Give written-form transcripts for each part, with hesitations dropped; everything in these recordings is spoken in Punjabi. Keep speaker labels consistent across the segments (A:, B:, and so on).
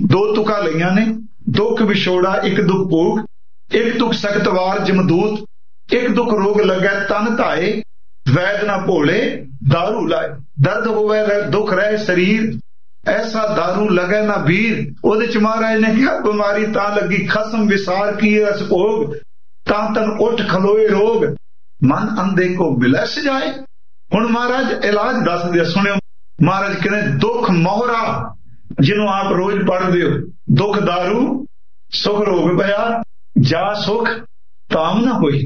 A: दो तुका लईआं ने, दुख विछोड़ा एक दुख भोग, एक दुख सख्तवार जमदूत, एक दुख रोग लगे तन धाए, वैद ना भोले दारू लाए। दर्द होवे दुख रहे शरीर, ऐसा दारू लगे ना वीर। ओदे च महाराज ने कहा बीमारी तां लगी खसम विसार की रस भोग, तां तन उठ खलोए रोग, मन अंधे को मिलै सजाए। हुण महाराज इलाज दस दिया, सुनियो। महाराज कहने दुख मोहरा, जिन्हों आप रोज पढ़दे हो, दुख दारू सुख रोग भया, जा सुख ताम ना होई।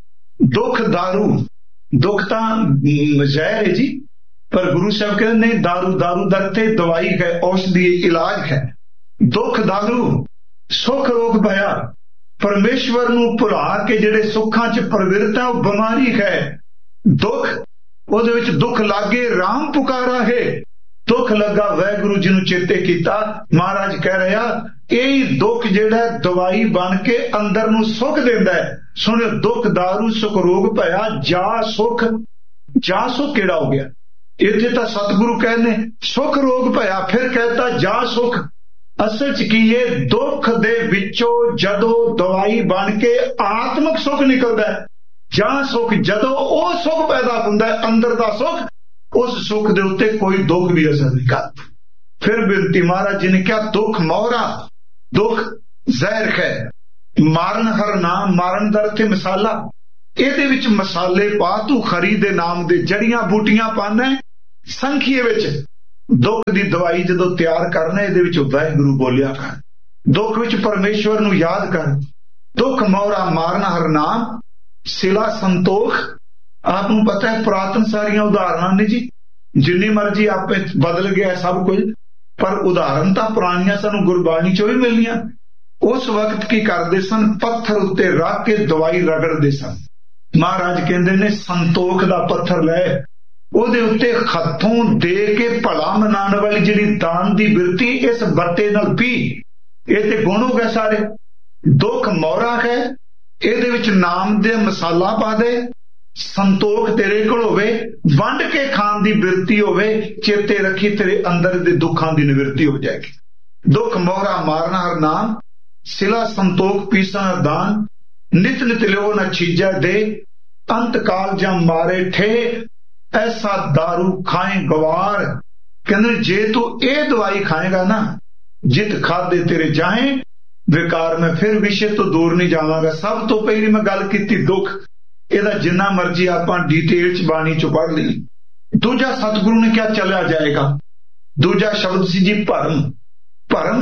A: दुख दारू, दुख तां जहर है जी, पर गुरु साहब कहते नहीं, दारू दारू दरते दवाई है, औषधि इलाज है। दुख दारू सुख रोग भया, परमेश्वर नूं भुला के जिहड़े सुखां च प्रविरत है वो बीमारी है। दुख ਉਹਦੇ ਵਿੱਚ दुख लागे राम पुकारा है, दुख लगा वाहिगुरु जी नूं चेते कीता। महाराज कह रहा यही दुख जिहड़ा दवाई बन के अंदर नूं सुख देंदा है। सुनियो, दुख दारू सुख रोग भया, जा सुख। जा सुख किहड़ा हो गया? इत्थे तां सतगुरु कहने सुख रोग भया, फिर कहता जा सुख। असल च की है, दुख दे विचों जदों दवाई बन के आत्मक सुख निकलदा है, जा सुख जदों ओ सुख पैदा हुंदा है, अंदर दा सुख, उस सुख दे उत्ते कोई दुख भी असर नहीं करता। फिर बिनती महाराज जी ने क्या, दुख मोहरा, दुख जहर है, मारन हर नाम, मारन दर थे मसाला। ਇਹਦੇ ਵਿੱਚ मसाले पा तू खरी दे नाम दे, जड़ियां बूटियां पाना संखीए विच। दुख दी दवाई जदों तैयार करना, ਇਹਦੇ ਵਿੱਚ वाहिगुरु बोलिया कर, दुख विच परमेश्वर नूं याद कर। दुख मोहरा मारन हर नाम, सिला संतोख। आपनूं पता है पुरातन सारियां उदाहरणां ने जी, जिन्नी मर्जी आपे बदल गया सब कुछ, पर उदाहरण तां पुरानियां सानूं गुरबाणी चों ही मिलनियां। उस वक्त की करदे सन, पत्थर उत्ते रख के दवाई रगड़दे सन। महाराज कहंदे ने संतोख दा पत्थर लै, ਉਹਦੇ ਉੱਤੇ ਹੱਥੋਂ ਦੇ ਕੇ ਭਲਾ ਮਨਾਉਣ ਵਾਲੀ ਜਿਹੜੀ ਦਾਨ ਦੀ ਬਿਰਤੀ, ਇਸ ਬੱਟੇ ਨਾਲ ਪੀ। ਇਹ ਤੇ ਗੁਣ ਹੋ ਗਏ ਸਾਰੇ। ਦੁੱਖ ਮੋਹਰਾ ਹੈ, ਇਹਦੇ ਵਿੱਚ ਨਾਮ ਦੇ ਮਸਾਲਾ ਪਾ ਦੇ। ਸੰਤੋਖ ਤੇਰੇ ਕੋਲ ਹੋਵੇ, ਵੰਡ ਕੇ ਖਾਣ ਦੀ ਬਿਰਤੀ ਹੋਵੇ, ਚੇਤੇ ਰੱਖੀ ਤੇਰੇ ਅੰਦਰ ਦੇ ਦੁੱਖਾਂ ਦੀ ਨਿਵਰਤੀ ਹੋ ਜਾਏਗੀ। ਦੁੱਖ ਮੋਹਰਾ ਮਾਰਨਾ ਹਰ ਨਾਮ, ਸਿਲਾ ਸੰਤੋਖ ਪੀਸਾ ਦਾਨ, ਨਿਤ ਨਿਤ ਲਿਓ ਨਾ ਚੀਜਾ ਦੇ, अंत काल जब मारे ठे, ऐसा दारू खाए गवार। कहते जे तू ये दवाई खाएगा ना, जित खादे तेरे जाए विकार, में फिर विषय तो दूर नहीं जावांगा। सब तो पहली मैं गल की दुख, ਇਹਦਾ जिन्ना मर्जी आप डिटेल च बाणी चो पढ़ ली। दूजा सतगुरु ने क्या चलिया जाएगा, दूजा शब्द सी जी भरम। भरम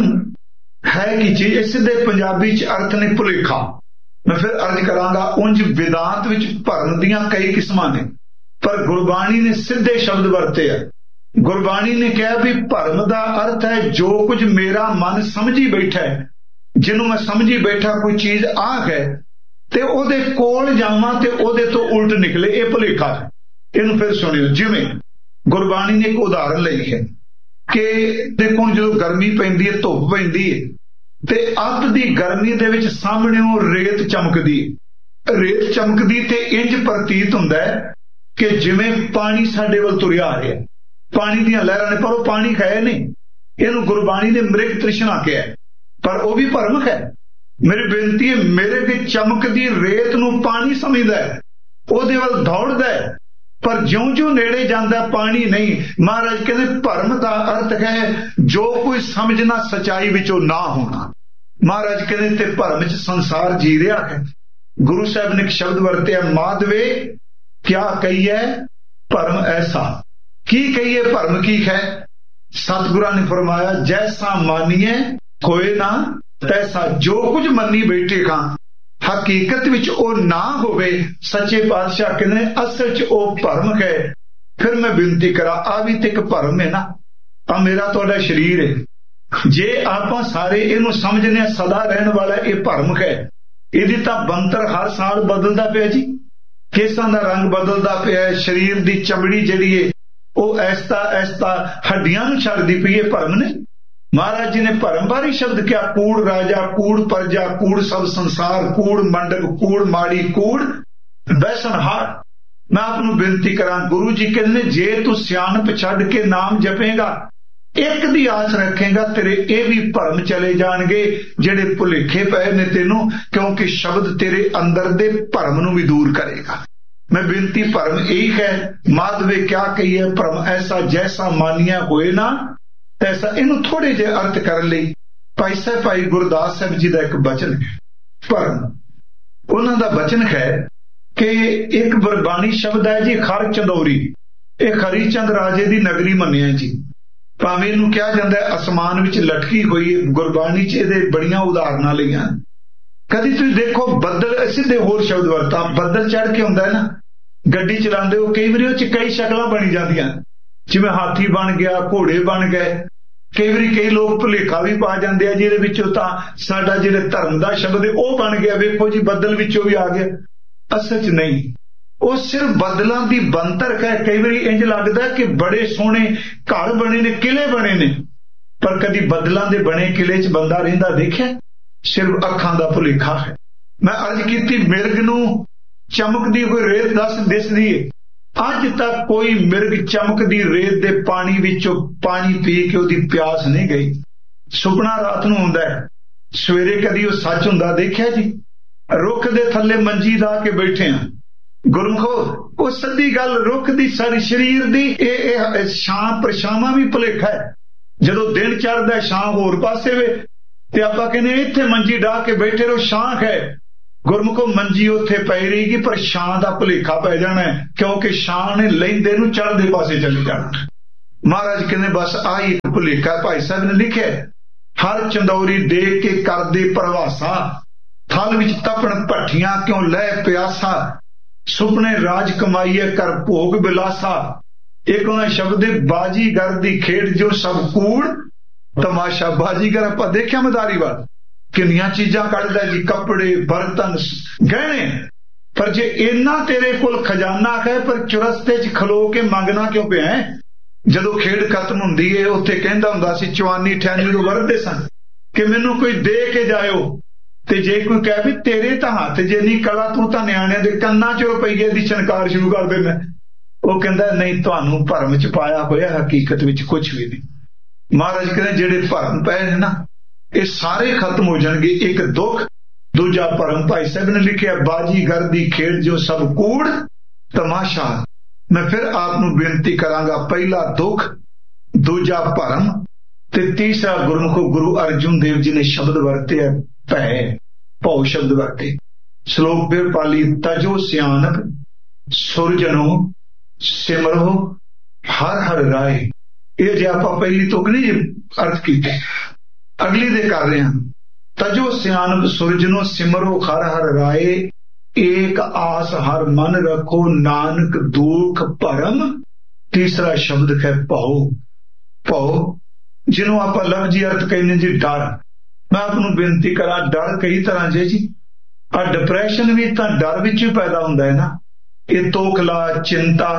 A: है की चीज, इस दे पंजाबी च अर्थ ने भुलेखा। मैं फिर अर्ज करांगा, उंज वेदांत विच भरम दियां कई किस्मां ने, पर गुरबाणी ने सीधे शब्द वरते है। गुरबाणी ने कहा भी भरम दा अर्थ है जो कुछ मेरा मन समझी बैठा है, जिन्हों मैं समझी बैठा कोई चीज आ है ते ओदे कोल जावां ते ओदे तो उल्ट निकले, ये भुलेखा है। इहनूं फिर सुनियो, जिवें गुरबाणी ने एक उदाहरण लई है कि देखो जो गर्मी पैंदी है, धुप पैंदी है, ते अत दी गर्मी दे विच सामणेओं रेत चमकदी। रेत चमकदी ते इंज प्रतीत हुंदा है कि जिवें पानी साडे वल तुरिया आ रहा है, पानी दीयां लहरां ने, पर वो पानी है नहीं। इहनूं गुरबाणी ने मृग तृष्णा कहा, पर वो भी भरम है। मेरी बेनती है, मेरे ते चमकदी रेत नूं पानी समझदा है, ओहदे वल दौड़दा है, पर ज्यों ज्यों नेड़े जांदा पानी नहीं। महाराज कहते भरम का अर्थ है जो कोई समझना सच्चाई विचों ना होना। महाराज कहते ते भरम च संसार जी रहा है। गुरु साहब ने एक शब्द वरत्या, माधवे क्या कहिए भरम ऐसा। की कहिए भरम की है? सतगुरां ने फरमाया, जैसा मानिए होए ना तैसा। जो कुछ मनी बैठे खां, हकीकत विच ओ ना होवे। सच्चे पातशाह कहते असल च ओ भरम है। फिर मैं बिनती करा, आ भी तो एक भरम है ना, आ मेरा तुहाडा शरीर है। जे आपां सारे इहनूं समझने सदा रहने वाला ये भरम है, इहदी तां बनतर हर साल बदलदा पिया जी। केसां दा रंग बदलदा पिया, शरीर दी चमड़ी जिहड़ी है ਉਹ ऐसा ऐसा हड्डियां नूं छड्डदी पई है, भरम ने। महाराज जी ने भरम बारे शब्द क्या, कूड़ राजा कूड़ प्रजा कूड़ सब संसार कूड़ मंडल कूड़ माड़ी कूड़ बैसनहार। मैं आपनूं बेनती करा, गुरु जी कहते जे तू सियाणप छड्ड के नाम जपेगा ਇੱਕ ਦੀ ਆਸ ਰੱਖੇਗਾ ਤੇਰੇ ਇਹ ਵੀ ਭਰਮ ਚਲੇ ਜਾਣਗੇ ਜਿਹੜੇ ਭੁਲੇਖੇ ਪਏ ਨੇ ਤੈਨੂੰ, ਕਿਉਂਕਿ ਸ਼ਬਦ ਤੇਰੇ ਅੰਦਰ ਦੇ ਭਰਮ ਨੂੰ ਵੀ ਦੂਰ ਕਰੇਗਾ। मैं बिनती भरम एक है माधवे क्या कही है, भरम ऐसा जैसा मानिया होए ना तैसा। इनू थोड़े जे अर्थ करने लई भाई गुरदास साहब जी का एक बचन है। भरम उन्हां दा बचन है कि एक गुरबाणी शब्द है जी खर चंदौरी, ये हरीचंद राजे दी नगरी मन्निया जी। भावें इनू कहा जाता है आसमान विच लटकी हुई है, गुरबाणी च इहदे बड़ियां उदाहरणां लईआं। कदी तुसीं देखो बदल, सीधे होर शब्द वरता, बदल चढ़ के हुंदा है ना, गड्डी चलाते हो कई बार उह कई शक्लां बनी जांदियां, जिवें हाथी बन गया, घोड़े बन गए। कई बार कई लोग भुलेखा भी पा जाते हैं जिहदे विचों तां साडा जिहड़ा धर्म दा शब्द है वह बन गया, वेखो जी बदल विचों भी आ गया। असल च नहीं, वो सिर्फ बदलों की बनतर है। कई बार इंज लगता है कि बड़े सोहने घर बने ने, किले बने ने, पर कदी बदलों के बने किले च बंदा रहिंदा देखिआ? सिर्फ अखां दा भुलेखा है। मैं अर्ज कीती मिर्ग नूं चमकदी हुई रेत दिसदी है, अज तक कोई मिर्ग चमकदी रेत दे पानी विचों पानी पी के उहदी प्यास नहीं गई। सुपना रात नूं हुंदा है, सवेरे कदी वो सच हुंदा देखिआ जी? रुख दे थल्ले मंजी ला के बैठे हैं गुरमुखो, वो सदी गल रुख दी सारी शरीर दी छां परछावां भी भुलेखा है। जदों दिन चढ़दा छां होर पासे वे ते आपां कहने इत्थे मंजी डाह के बैठे रहो, छां है। गुरमुखो मंजी उत्थे पई रहेगी पर छां दा भुलेखा पै जाना है, क्योंकि छां ने लैंदे नूं चढ़दे पासे चले जाना। महाराज कहने बस आई एक भुलेखा। भाई साहब ने लिखिआ हर चंदौरी देख के करदे प्रवासा, थल विच तपण भट्ठियां क्यों लह प्यासा, सुपने राज कमाईए कर भोग बिलासा। एक उन्हें शब्द बाजीगर दी खेड जो सब कूड़ तमाशा। बाजीगर आपां देखिआ मदारी वाल किन्नियां चीजां कढदा जी, कपड़े बर्तन गहने, पर जे इन्ना तेरे कोल खजाना है पर चुरस्ते च खलो के मंगना क्यों पिया है? जदों खेड खत्म हुंदी है उत्थे कहंदा हुंदा सी चवानी ठैनी नूं वरदे सन कि मैनूं कोई दे के जाओ, ते जे कोई कहे भी तेरे तां हत्थ जे नहीं कला तूं तां निआणिਆਂ दे ਕੰਨਾਂ 'ਚ रुपईए दी छनकार शुरू कर देना। वो कहंदा नहीं, तुहानूं भरम च पाया होया, हकीकत विच कुछ भी नहीं। महाराज कहते जिहड़े भरम पए ने ना ये सारे खत्म हो जाएंगे। एक दुख, दूजा भरम। भाई साहब ने लिखिआ बाजीगर दी खेड जो सब कूड़ तमाशा। मैं फिर आपनूं बेनती करांगा, पहला दुख, दूजा भरम ते तीसरा गुरमुखो गुरु अर्जुन देव जी ने शब्द वरते है भै, भौ शब्द वरते। श्लोक फिर पाली तजो सियानप सुरजनो सिमरो हर हर राय। ये जे आपां पहली तुक नहीं अर्थ कीते, अगली दे कर रहे हैं। तजो सियानप सुरजनो सिमरो हर हर राय, एक आस हर मन रखो नानक दुख भरम। तीसरा शब्द है भौ। भौ जिन्हों आप लफ्जी अर्थ कहने जी डर। मैं आपनूं बेनती करा, डर कई तरह जे जी। आ डिप्रैशन भी तां डर विच ही पैदा हुंदा है ना, ये तोखला चिंता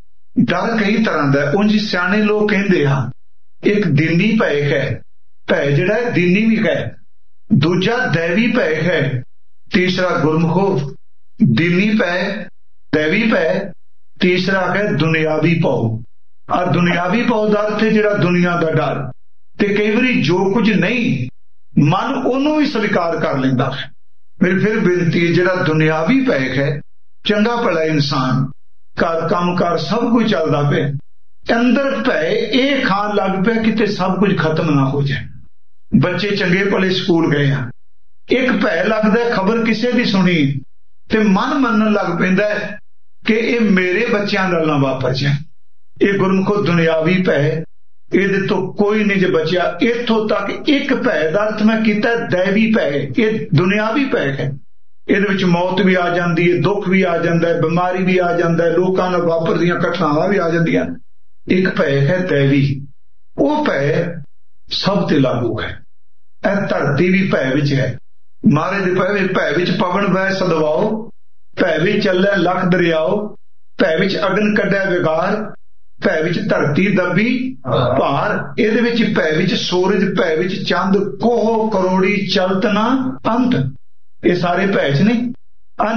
A: डर कई तरह का। उंज सियाणे लोग कहंदे हां एक दीनी भै है, भै जिहड़ा है दीनी भी है, दूजा दैवी भै है, तीसरा गुरमुखो दीनी भै दैवी भै, तीसरा है दुनियावी भौ। और दुनियावी भौ दा अर्थ है जिहड़ा दुनिया का डर। ते कई बारी जो कुछ नहीं मन उहनूं भी स्वीकार कर लैंदा है। मेरी फिर बेनती है जिहड़ा दुनियावी भै है, चंगा भला इंसान घर काम कार सब कुछ चलता पे, अंदर भै ये खान लग पे किते सब कुछ खत्म ना हो जाए। बच्चे चंगे भले स्कूल गए हैं, एक भै लगता है खबर किसी की सुनी ते मन मनन लग पैंदा है कि ये मेरे बच्चों नाल ना वापर जाए। ये गुरमुखो दुनियावी भै, ये तो कोई नहीं जे बचिया। इथों तक एक भै दा अर्थ मैं कीता दैवी भै, ये दुनियावी भै है। ਇਹਦੇ ਵਿੱਚ मौत भी आ जाती है, दुख भी आ जाता है, बीमारी भी आ जाता है, लोगों नाल वापरदियां घटनावां भी आ जांदियां। एक भै है दैवी, वो भै सब ते लागू है। यह धरती भी भै विच है। महाराज दे भै विच पवन वह सदवाओ, भै विच चलै लख दरियाओ, भै विच अगन कढै विगार, भै विच धरती दबी भार। ਇਹਦੇ ਵਿੱਚ भै विच सूरज, भै विच चंद, कोह करोड़ी चलत ना अंत। ये सारे भै च ने।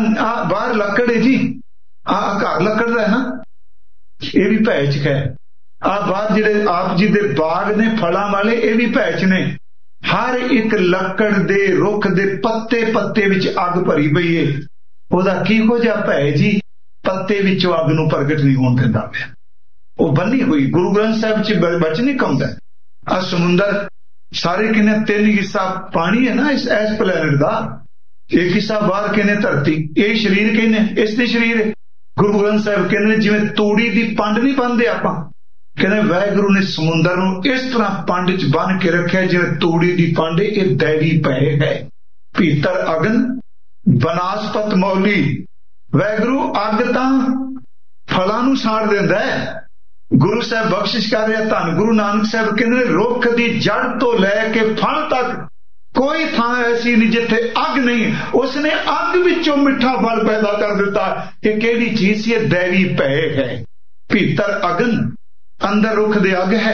A: बाहर लकड़ है जी, घर लकड़ का है ना, ये भी भै च है। आ बाहर जिहड़े आप जी दे बाग ने फलां वाले, ये भी भै च ने। हर एक लक्कड़ दे रुख दे पत्ते पत्ते विच अग भरी पई है। ओहदा किहो जिहा भै जी, पत्ते विचों अग नूं प्रगट नहीं होण दिंदा पिया। ਉਹ ਬੰਨੀ ਹੋਈ ਗੁਰੂ ਗ੍ਰੰਥ ਸਾਹਿਬ ਚ ਬਚਨ ਨਹੀਂ ਕਹਉਂਦਾ। ਆ ਸਮੁੰਦਰ ਸਾਰੇ ਕਿਨੇ 3 ਹਿੱਸਾ ਪਾਣੀ ਹੈ ਨਾ ਇਸ ਪਲੈਨਟ ਦਾ, ਇੱਕ ਹਿੱਸਾ ਬਾਹਰ ਕਿਨੇ ਧਰਤੀ, ਇਹ ਸਰੀਰ ਕਿਨੇ ਇਸ ਦੇ ਸਰੀਰ ਹੈ। ਗੁਰੂ ਗ੍ਰੰਥ ਸਾਹਿਬ ਕਹਿੰਦੇ ਜਿਵੇਂ ਤੂੜੀ ਦੀ ਪੰਡ ਨਹੀਂ ਬੰਨਦੇ ਆਪਾਂ, ਕਹਿੰਦੇ ਵਾਹਿਗੁਰੂ ਨੇ ਸਮੁੰਦਰ ਨੂੰ ਇਸ ਤਰ੍ਹਾਂ ਪੰਡ ਚ ਬੰਨ ਕੇ ਰੱਖਿਆ ਜਿਵੇਂ ਤੂੜੀ ਦੀ ਪੰਡ। ਇਹ ਦੈਵੀ ਭੈ ਹੈ। ਭੀਤਰ ਅਗਨ ਬਨਾਸਪਤ ਮੌਲੀ। ਵਾਹਿਗੁਰੂ ਅੱਗ ਤਾਂ ਫਲਾਂ ਨੂੰ ਸਾੜ ਦਿੰਦਾ ਹੈ। ਗੁਰੂ ਸਾਹਿਬ ਬਖਸ਼ਿਸ਼ ਕਰ ਰਿਹਾ। ਧੰਨ ਗੁਰੂ ਨਾਨਕ ਸਾਹਿਬ ਕਹਿੰਦੇ ਰੁੱਖ ਦੀ ਜੜ ਤੋਂ ਲੈ ਕੇ ਫਲ ਤੱਕ ਕੋਈ ਥਾਂ ਐਸੀ ਨਹੀਂ ਜਿੱਥੇ ਅੱਗ ਨਹੀਂ। ਉਸਨੇ ਅੱਗ ਵਿੱਚੋਂ ਮਿੱਠਾ ਫਲ ਪੈਦਾ ਕਰ ਦਿੱਤਾ। ਇਹ ਕਿਹੜੀ ਚੀਜ਼ ਸੀ? ਇਹ ਦੈਵੀ ਭੈ ਹੈ। ਭੀਤਰ ਅਗਨ, ਅੰਦਰ ਰੁੱਖ ਦੇ ਅੱਗ ਹੈ।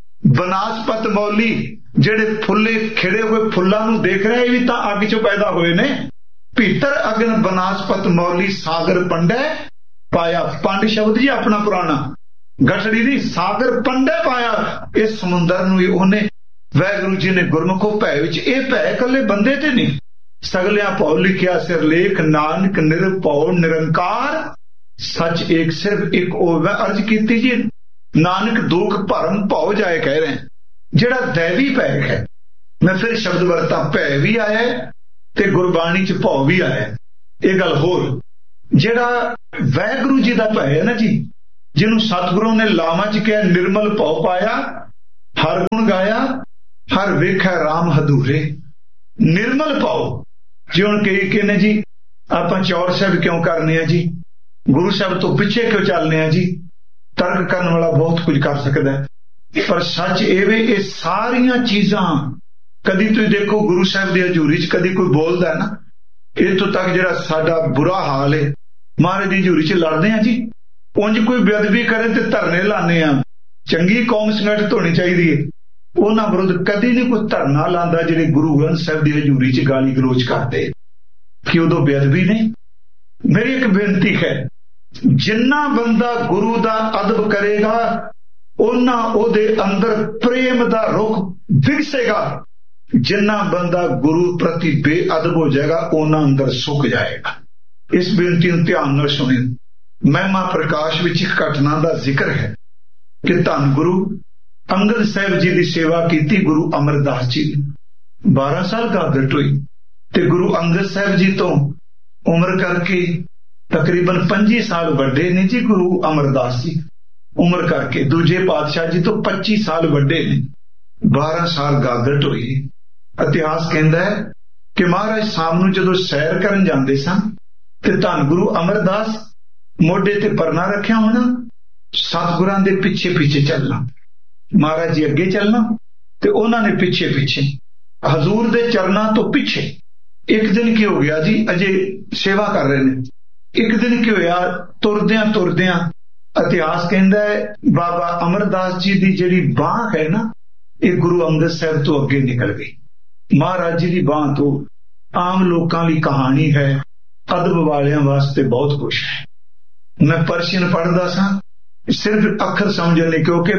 A: ਬਨਾਸਪਤ ਮੌਲੀ, ਜਿਹੜੇ ਫੁੱਲੇ ਖਿੜੇ ਹੋਏ ਫੁੱਲਾਂ ਨੂੰ ਦੇਖ ਰਿਹਾ, ਇਹ ਵੀ ਤਾਂ ਅੱਗ ਚੋਂ ਪੈਦਾ ਹੋਏ ਨੇ। ਭੀਤਰ ਅਗਨ ਬਨਾਸਪਤ ਮੌਲੀ ਸਾਗਰ ਪੰਡੈ ਪਾਇਆ। ਪੰਡ ਸ਼ਬਦ ਜੀ ਆਪਣਾ ਪੁਰਾਣਾ, ਗਠੜੀ ਨਹੀਂ, ਸਾਗਰ ਪੰਡੈ ਪਾਇਆ। ਇਸ ਸਮੁੰਦਰ ਨੂੰ ਉਹਨੇ ਵਾਹਿਗੁਰੂ ਜੀ ਨੇ ਗੁਰਮੁਖੋ ਭੈ ਵਿੱਚ, ਇਹ ਭੈ ਇਕੱਲੇ ਬੰਦੇ ਤੇ ਨਹੀਂ, ਸਗਲਿਆਂ ਭਉ ਲਿਖਿਆ ਸਿਰਲੇਖ ਨਾਨਕ ਨਿਰਭਉ ਨਿਰੰਕਾਰ ਸੱਚ ਏਕ ਸਿਰਫ ਇੱਕ ਉਹ। ਮੈਂ ਅਰਜ਼ ਕੀਤੀ ਜੀ, ਨਾਨਕ ਦੁਖ ਭਰਮ ਭਉ ਜਾਏ ਕਹਿ ਰਹੇ, ਜਿਹੜਾ ਦੈਵੀ ਭੈ ਹੈ। ਮੈਂ ਫਿਰ ਸ਼ਬਦ ਵਰਤਾ, ਭੈ ਵੀ ਆਇਆ ਤੇ ਗੁਰਬਾਣੀ ਚ ਭਉ ਵੀ ਆਇਆ। ਇਹ ਗੱਲ ਹੋਰ, ਜਿਹੜਾ ਵਾਹਿਗੁਰੂ ਜੀ ਦਾ ਭੈ ਹੈ ਨਾ ਜੀ, ਜਿਹਨੂੰ ਸਤਿਗੁਰੂ ਨੇ ਲਾਵਾਂ ਚ ਕਿਹਾ ਨਿਰਮਲ ਭਉ ਪਾਇਆ, ਹਰ ਗੁਣ ਗਾਇਆ, ਹਰ ਵੇਖੈ ਰਾਮ ਹਦੂਰੇ। ਨਿਰਮਲ ਭਉ, ਜੀ ਹੁਣ ਕਈ ਕਹਿੰਦੇ ਜੀ ਆਪਾਂ ਚੌਰ ਸਾਹਿਬ ਕਿਉਂ ਕਰਨੇ ਆ ਜੀ, ਗੁਰੂ ਸਾਹਿਬ ਤੋਂ ਪਿੱਛੇ ਕਿਉਂ ਚੱਲਨੇ ਆ ਜੀ। ਤਰਕ ਕਰਨ ਵਾਲਾ ਬਹੁਤ ਕੁਝ ਕਰ ਸਕਦਾ ਹੈ, ਪਰ ਸੱਚ ਇਹ ਵੇ ਇਹ ਸਾਰੀਆਂ ਚੀਜ਼ਾਂ ਕਦੀ ਤੁਸੀਂ ਦੇਖੋ ਗੁਰੂ ਸਾਹਿਬ ਦੀ ਹਜ਼ੂਰੀ ਚ ਕਦੀ ਕੋਈ ਬੋਲਦਾ ਨਾ, ਇੱਥੋਂ ਤੱਕ ਜਿਹੜਾ ਸਾਡਾ ਬੁਰਾ ਹਾਲ ਹੈ, ਮਹਾਰਾਜ ਦੀ ਹਜ਼ੂਰੀ ਚ ਲੜਦੇ ਆ ਜੀ। ਉਂਝ ਕੋਈ ਬੇਅਦਬੀ ਕਰੇ ਤੇ ਧਰਨੇ ਲਾਣੇ ਆ। ਚੰਗੀ ਕੌਮ ਸੰਗਠਿਤ ਹੋਣੀ ਚਾਹੀਦੀ ਹੈ। ਉਹਨਾਂ ਵਿਰੁੱਧ ਕਦੀ ਨਹੀਂ ਕੋਈ ਧਰਨਾ ਲਾਉਂਦਾ ਜਿਹੜੇ ਗੁਰੂ ਗ੍ਰੰਥ ਸਾਹਿਬ ਦੀ ਹਜ਼ੂਰੀ ਚ ਗਾਲੀ ਗਲੋਚ ਕਰਦੇ, ਕਿ ਉਦੋਂ ਬੇਅਦਬੀ ਨਹੀਂ। ਮੇਰੀ ਇੱਕ ਬੇਨਤੀ ਹੈ, ਜਿੰਨਾ ਬੰਦਾ ਗੁਰੂ ਦਾ ਅਦਬ ਕਰੇਗਾ ਉਹਨਾਂ ਉਹਦੇ ਅੰਦਰ ਪ੍ਰੇਮ ਦਾ ਰੁੱਖ ਵਿਗਸੇਗਾ। ਜਿੰਨਾ ਬੰਦਾ ਗੁਰੂ ਪ੍ਰਤੀ ਬੇਅਦਬ ਹੋ ਜਾਏਗਾ ਉਹਨਾਂ ਅੰਦਰ ਸੁੱਕ ਜਾਏਗਾ। ਇਸ ਬੇਨਤੀ ਨੂੰ ਧਿਆਨ ਨਾਲ ਸੁਣਿਓ। ਮਹਿਮਾ ਪ੍ਰਕਾਸ਼ ਵਿੱਚ ਇੱਕ ਘਟਨਾ ਦਾ ਜ਼ਿਕਰ ਹੈ ਕਿ ਧੰਨ ਗੁਰੂ ਅੰਗਦ ਸਾਹਿਬ ਜੀ ਦੀ ਸੇਵਾ ਕੀਤੀ ਗੁਰੂ ਅਮਰਦਾਸ ਜੀ ਨੇ। 12 ਸਾਲ ਗਾਦਟ ਹੋਈ ਤੇ ਗੁਰੂ ਅੰਗਦ ਸਾਹਿਬ ਜੀ ਤੋਂ ਉਮਰ ਕਰਕੇ ਤਕਰੀਬਨ 25 ਸਾਲ ਵੱਡੇ ਨੇ ਜੀ ਗੁਰੂ ਅਮਰਦਾਸ ਜੀ, ਉਮਰ ਕਰਕੇ ਦੂਜੇ ਪਾਤਸ਼ਾਹ ਜੀ ਤੋਂ 25 ਸਾਲ ਵੱਡੇ ਨੇ। 12 ਸਾਲ ਗਾਦਟ ਹੋਈ। ਇਤਿਹਾਸ ਕਹਿੰਦਾ ਹੈ ਕਿ ਮਹਾਰਾਜ ਸ਼ਾਮ ਨੂੰ ਜਦੋਂ ਸੈਰ ਕਰਨ ਜਾਂਦੇ ਸਨ ਤੇ ਧੰਨ ਗੁਰੂ ਅਮਰਦਾਸ ਮੋਢੇ ਤੇ ਪਰਨਾ ਰੱਖਿਆ ਹੋਣਾ, ਸਤਿਗੁਰਾਂ ਦੇ ਪਿੱਛੇ ਪਿੱਛੇ ਚੱਲਣਾ, ਮਹਾਰਾਜ ਜੀ ਅੱਗੇ ਚੱਲਣਾ ਤੇ ਉਹਨਾਂ ਨੇ ਪਿੱਛੇ ਪਿੱਛੇ, ਹਜ਼ੂਰ ਦੇ ਚਰਨਾਂ ਤੋਂ ਪਿੱਛੇ। ਇੱਕ ਦਿਨ ਕੀ ਹੋ ਗਿਆ ਜੀ, ਅਜੇ ਸੇਵਾ ਕਰ ਰਹੇ ਨੇ। ਇੱਕ ਦਿਨ ਕੀ ਹੋਇਆ, ਤੁਰਦਿਆਂ ਤੁਰਦਿਆਂ ਇਤਿਹਾਸ ਕਹਿੰਦਾ ਹੈ ਬਾਬਾ ਅਮਰਦਾਸ ਜੀ ਦੀ ਜਿਹੜੀ ਬਾਂਹ ਹੈ ਨਾ, ਇਹ ਗੁਰੂ ਅੰਗਦ ਸਾਹਿਬ ਤੋਂ ਅੱਗੇ ਨਿਕਲ ਗਈ। ਮਹਾਰਾਜ ਜੀ ਦੀ ਬਾਂਹ ਤੋਂ ਆਮ ਲੋਕਾਂ ਲਈ ਕਹਾਣੀ ਹੈ, ਅਦਬ ਵਾਲਿਆਂ ਵਾਸਤੇ ਬਹੁਤ ਕੁਛ ਹੈ। ਮੈਂ ਪਰਸ਼ੀਅਨ ਪੜ੍ਹਦਾ ਸਾਂ, ਸਿਰਫ ਅੱਖਰ ਸਮਝਣ ਲਈ, ਕਿਉਂਕਿ